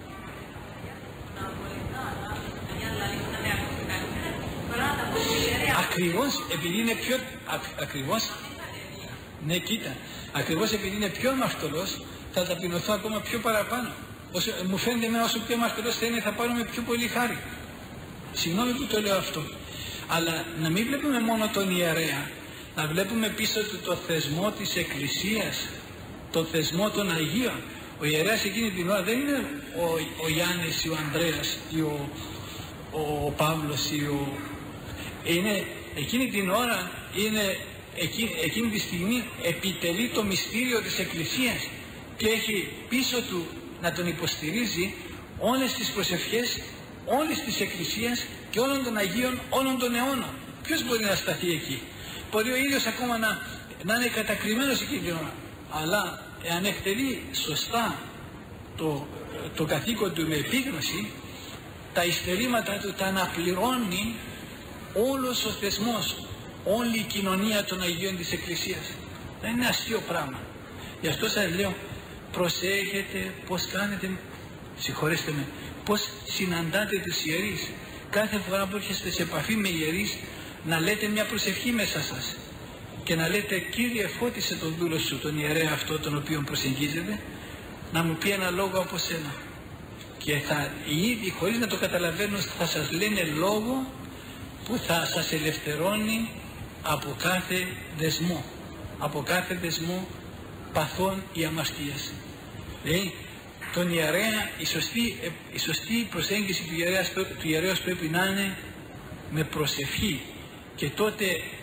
Ακριβώς επειδή είναι πιο... Α, ακριβώς, ναι, κοίτα, ακριβώς επειδή είναι πιο αμαρτωλός, θα ταπεινωθώ ακόμα πιο παραπάνω. Όσο, μου φαίνεται εμένα όσο πιο αμαρτωλός θα είναι, θα πάρουμε πιο πολύ χάρη. Συγγνώμη που το λέω αυτό. Αλλά να μην βλέπουμε μόνο τον ιερέα, να βλέπουμε πίσω του το θεσμό της Εκκλησίας, το θεσμό των Αγίων. Ο ιερέας εκείνη την ώρα δεν είναι ο, ο Γιάννης ή ο Ανδρέας ή ο, ο, ο Παύλος ή ο... Είναι, εκείνη την ώρα είναι, εκείνη, εκείνη τη στιγμή επιτελεί το μυστήριο της Εκκλησίας και έχει πίσω του να τον υποστηρίζει όλες τις προσευχές όλης της Εκκλησίας και όλων των Αγίων όλων των αιώνων. Ποιος μπορεί να σταθεί εκεί? Μπορεί ο ίδιος ακόμα να, να είναι κατακριμένος εκείνη την ώρα, αλλά εάν εκτελεί σωστά το, το καθήκον του με επίγνωση, τα υστερήματα του τα αναπληρώνει όλος ο θεσμός, όλη η κοινωνία των Αγίων της Εκκλησίας. Δεν είναι αστείο πράγμα. Γι' αυτό σας λέω, προσέχετε πως κάνετε, συγχωρέστε με, πως συναντάτε τους ιερείς. Κάθε φορά που έρχεστε σε επαφή με ιερείς, να λέτε μια προσευχή μέσα σας και να λέτε, Κύριε, φώτισε τον δούλο σου, τον ιερέα αυτό τον οποίο προσεγγίζετε, να μου πει ένα λόγο από σένα. Και θα, οι ίδιοι, χωρίς να το καταλαβαίνουν, θα σας λένε λόγο που θα σας ελευθερώνει από κάθε δεσμό, από κάθε δεσμό παθών ή αμαρτίας. Δηλαδή, τον ιερέα, η σωστή, η σωστή προσέγγιση του ιερέας, του ιερέως πρέπει να είναι με προσευχή, και τότε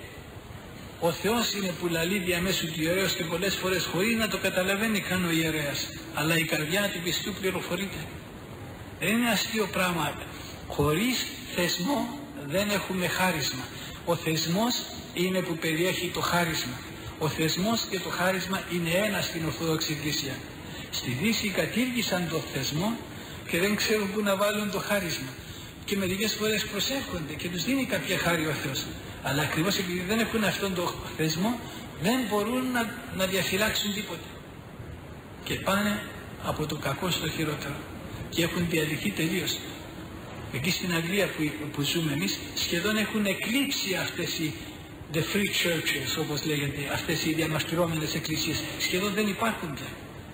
ο Θεός είναι που λαλεί διαμέσου του ιερέως και πολλές φορές χωρίς να το καταλαβαίνει καν ο ιερέας, αλλά η καρδιά του πιστού πληροφορείται. Δεν είναι αστείο πράγμα. Χωρίς θεσμό δεν έχουμε χάρισμα. Ο θεσμός είναι που περιέχει το χάρισμα. Ο θεσμός και το χάρισμα είναι ένα στην Ορθόδοξη Εκκλησία. Στη Δύση κατήργησαν το θεσμό και δεν ξέρουν πού να βάλουν το χάρισμα. Και μερικές φορές προσεύχονται και τους δίνει κάποια χάρη ο Θεός. Αλλά ακριβώς επειδή δεν έχουν αυτόν τον θεσμό, δεν μπορούν να, να διαφυλάξουν τίποτα. Και πάνε από το κακό στο χειρότερο. Και έχουν διαλυθεί τελείως. Εκεί στην Αγγλία που, που ζούμε εμείς, σχεδόν έχουν εκλείψει αυτές οι the free churches, όπως λέγεται, αυτές οι διαμαρτυρόμενες εκκλησίες. Σχεδόν δεν υπάρχουν πια.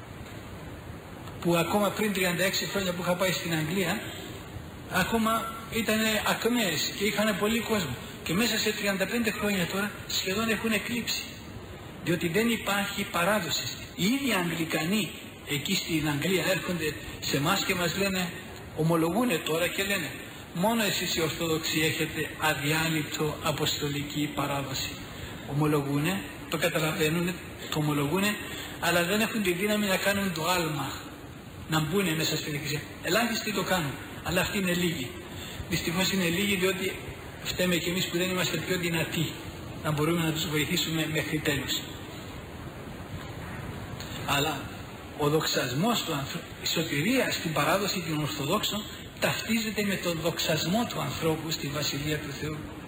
Που ακόμα πριν τριάντα έξι χρόνια που είχα πάει στην Αγγλία, ακόμα ήταν ακμαίες και είχαν πολύ κόσμο. Και μέσα σε τριάντα πέντε χρόνια τώρα σχεδόν έχουν εκλείψει. Διότι δεν υπάρχει παράδοση. Οι ίδιοι Αγγλικανοί εκεί στην Αγγλία έρχονται σε εμάς και μας λένε, ομολογούνε τώρα και λένε, μόνο εσείς οι Ορθόδοξοι έχετε αδιάλειπτο αποστολική παράδοση. Ομολογούνε, το καταλαβαίνουν, το ομολογούνε, αλλά δεν έχουν τη δύναμη να κάνουν το άλμα. να μπουν μέσα στην Εκκλησία. Ελάχιστοι το κάνουν, αλλά αυτοί είναι λίγοι. Δυστυχώς είναι λίγοι, διότι φταίμε κι εμείς που δεν είμαστε πιο δυνατοί να μπορούμε να τους βοηθήσουμε μέχρι τέλους. Αλλά ο δοξασμός του ανθρώπου, η σωτηρία στην παράδοση των Ορθοδόξων ταυτίζεται με τον δοξασμό του ανθρώπου στη Βασιλεία του Θεού.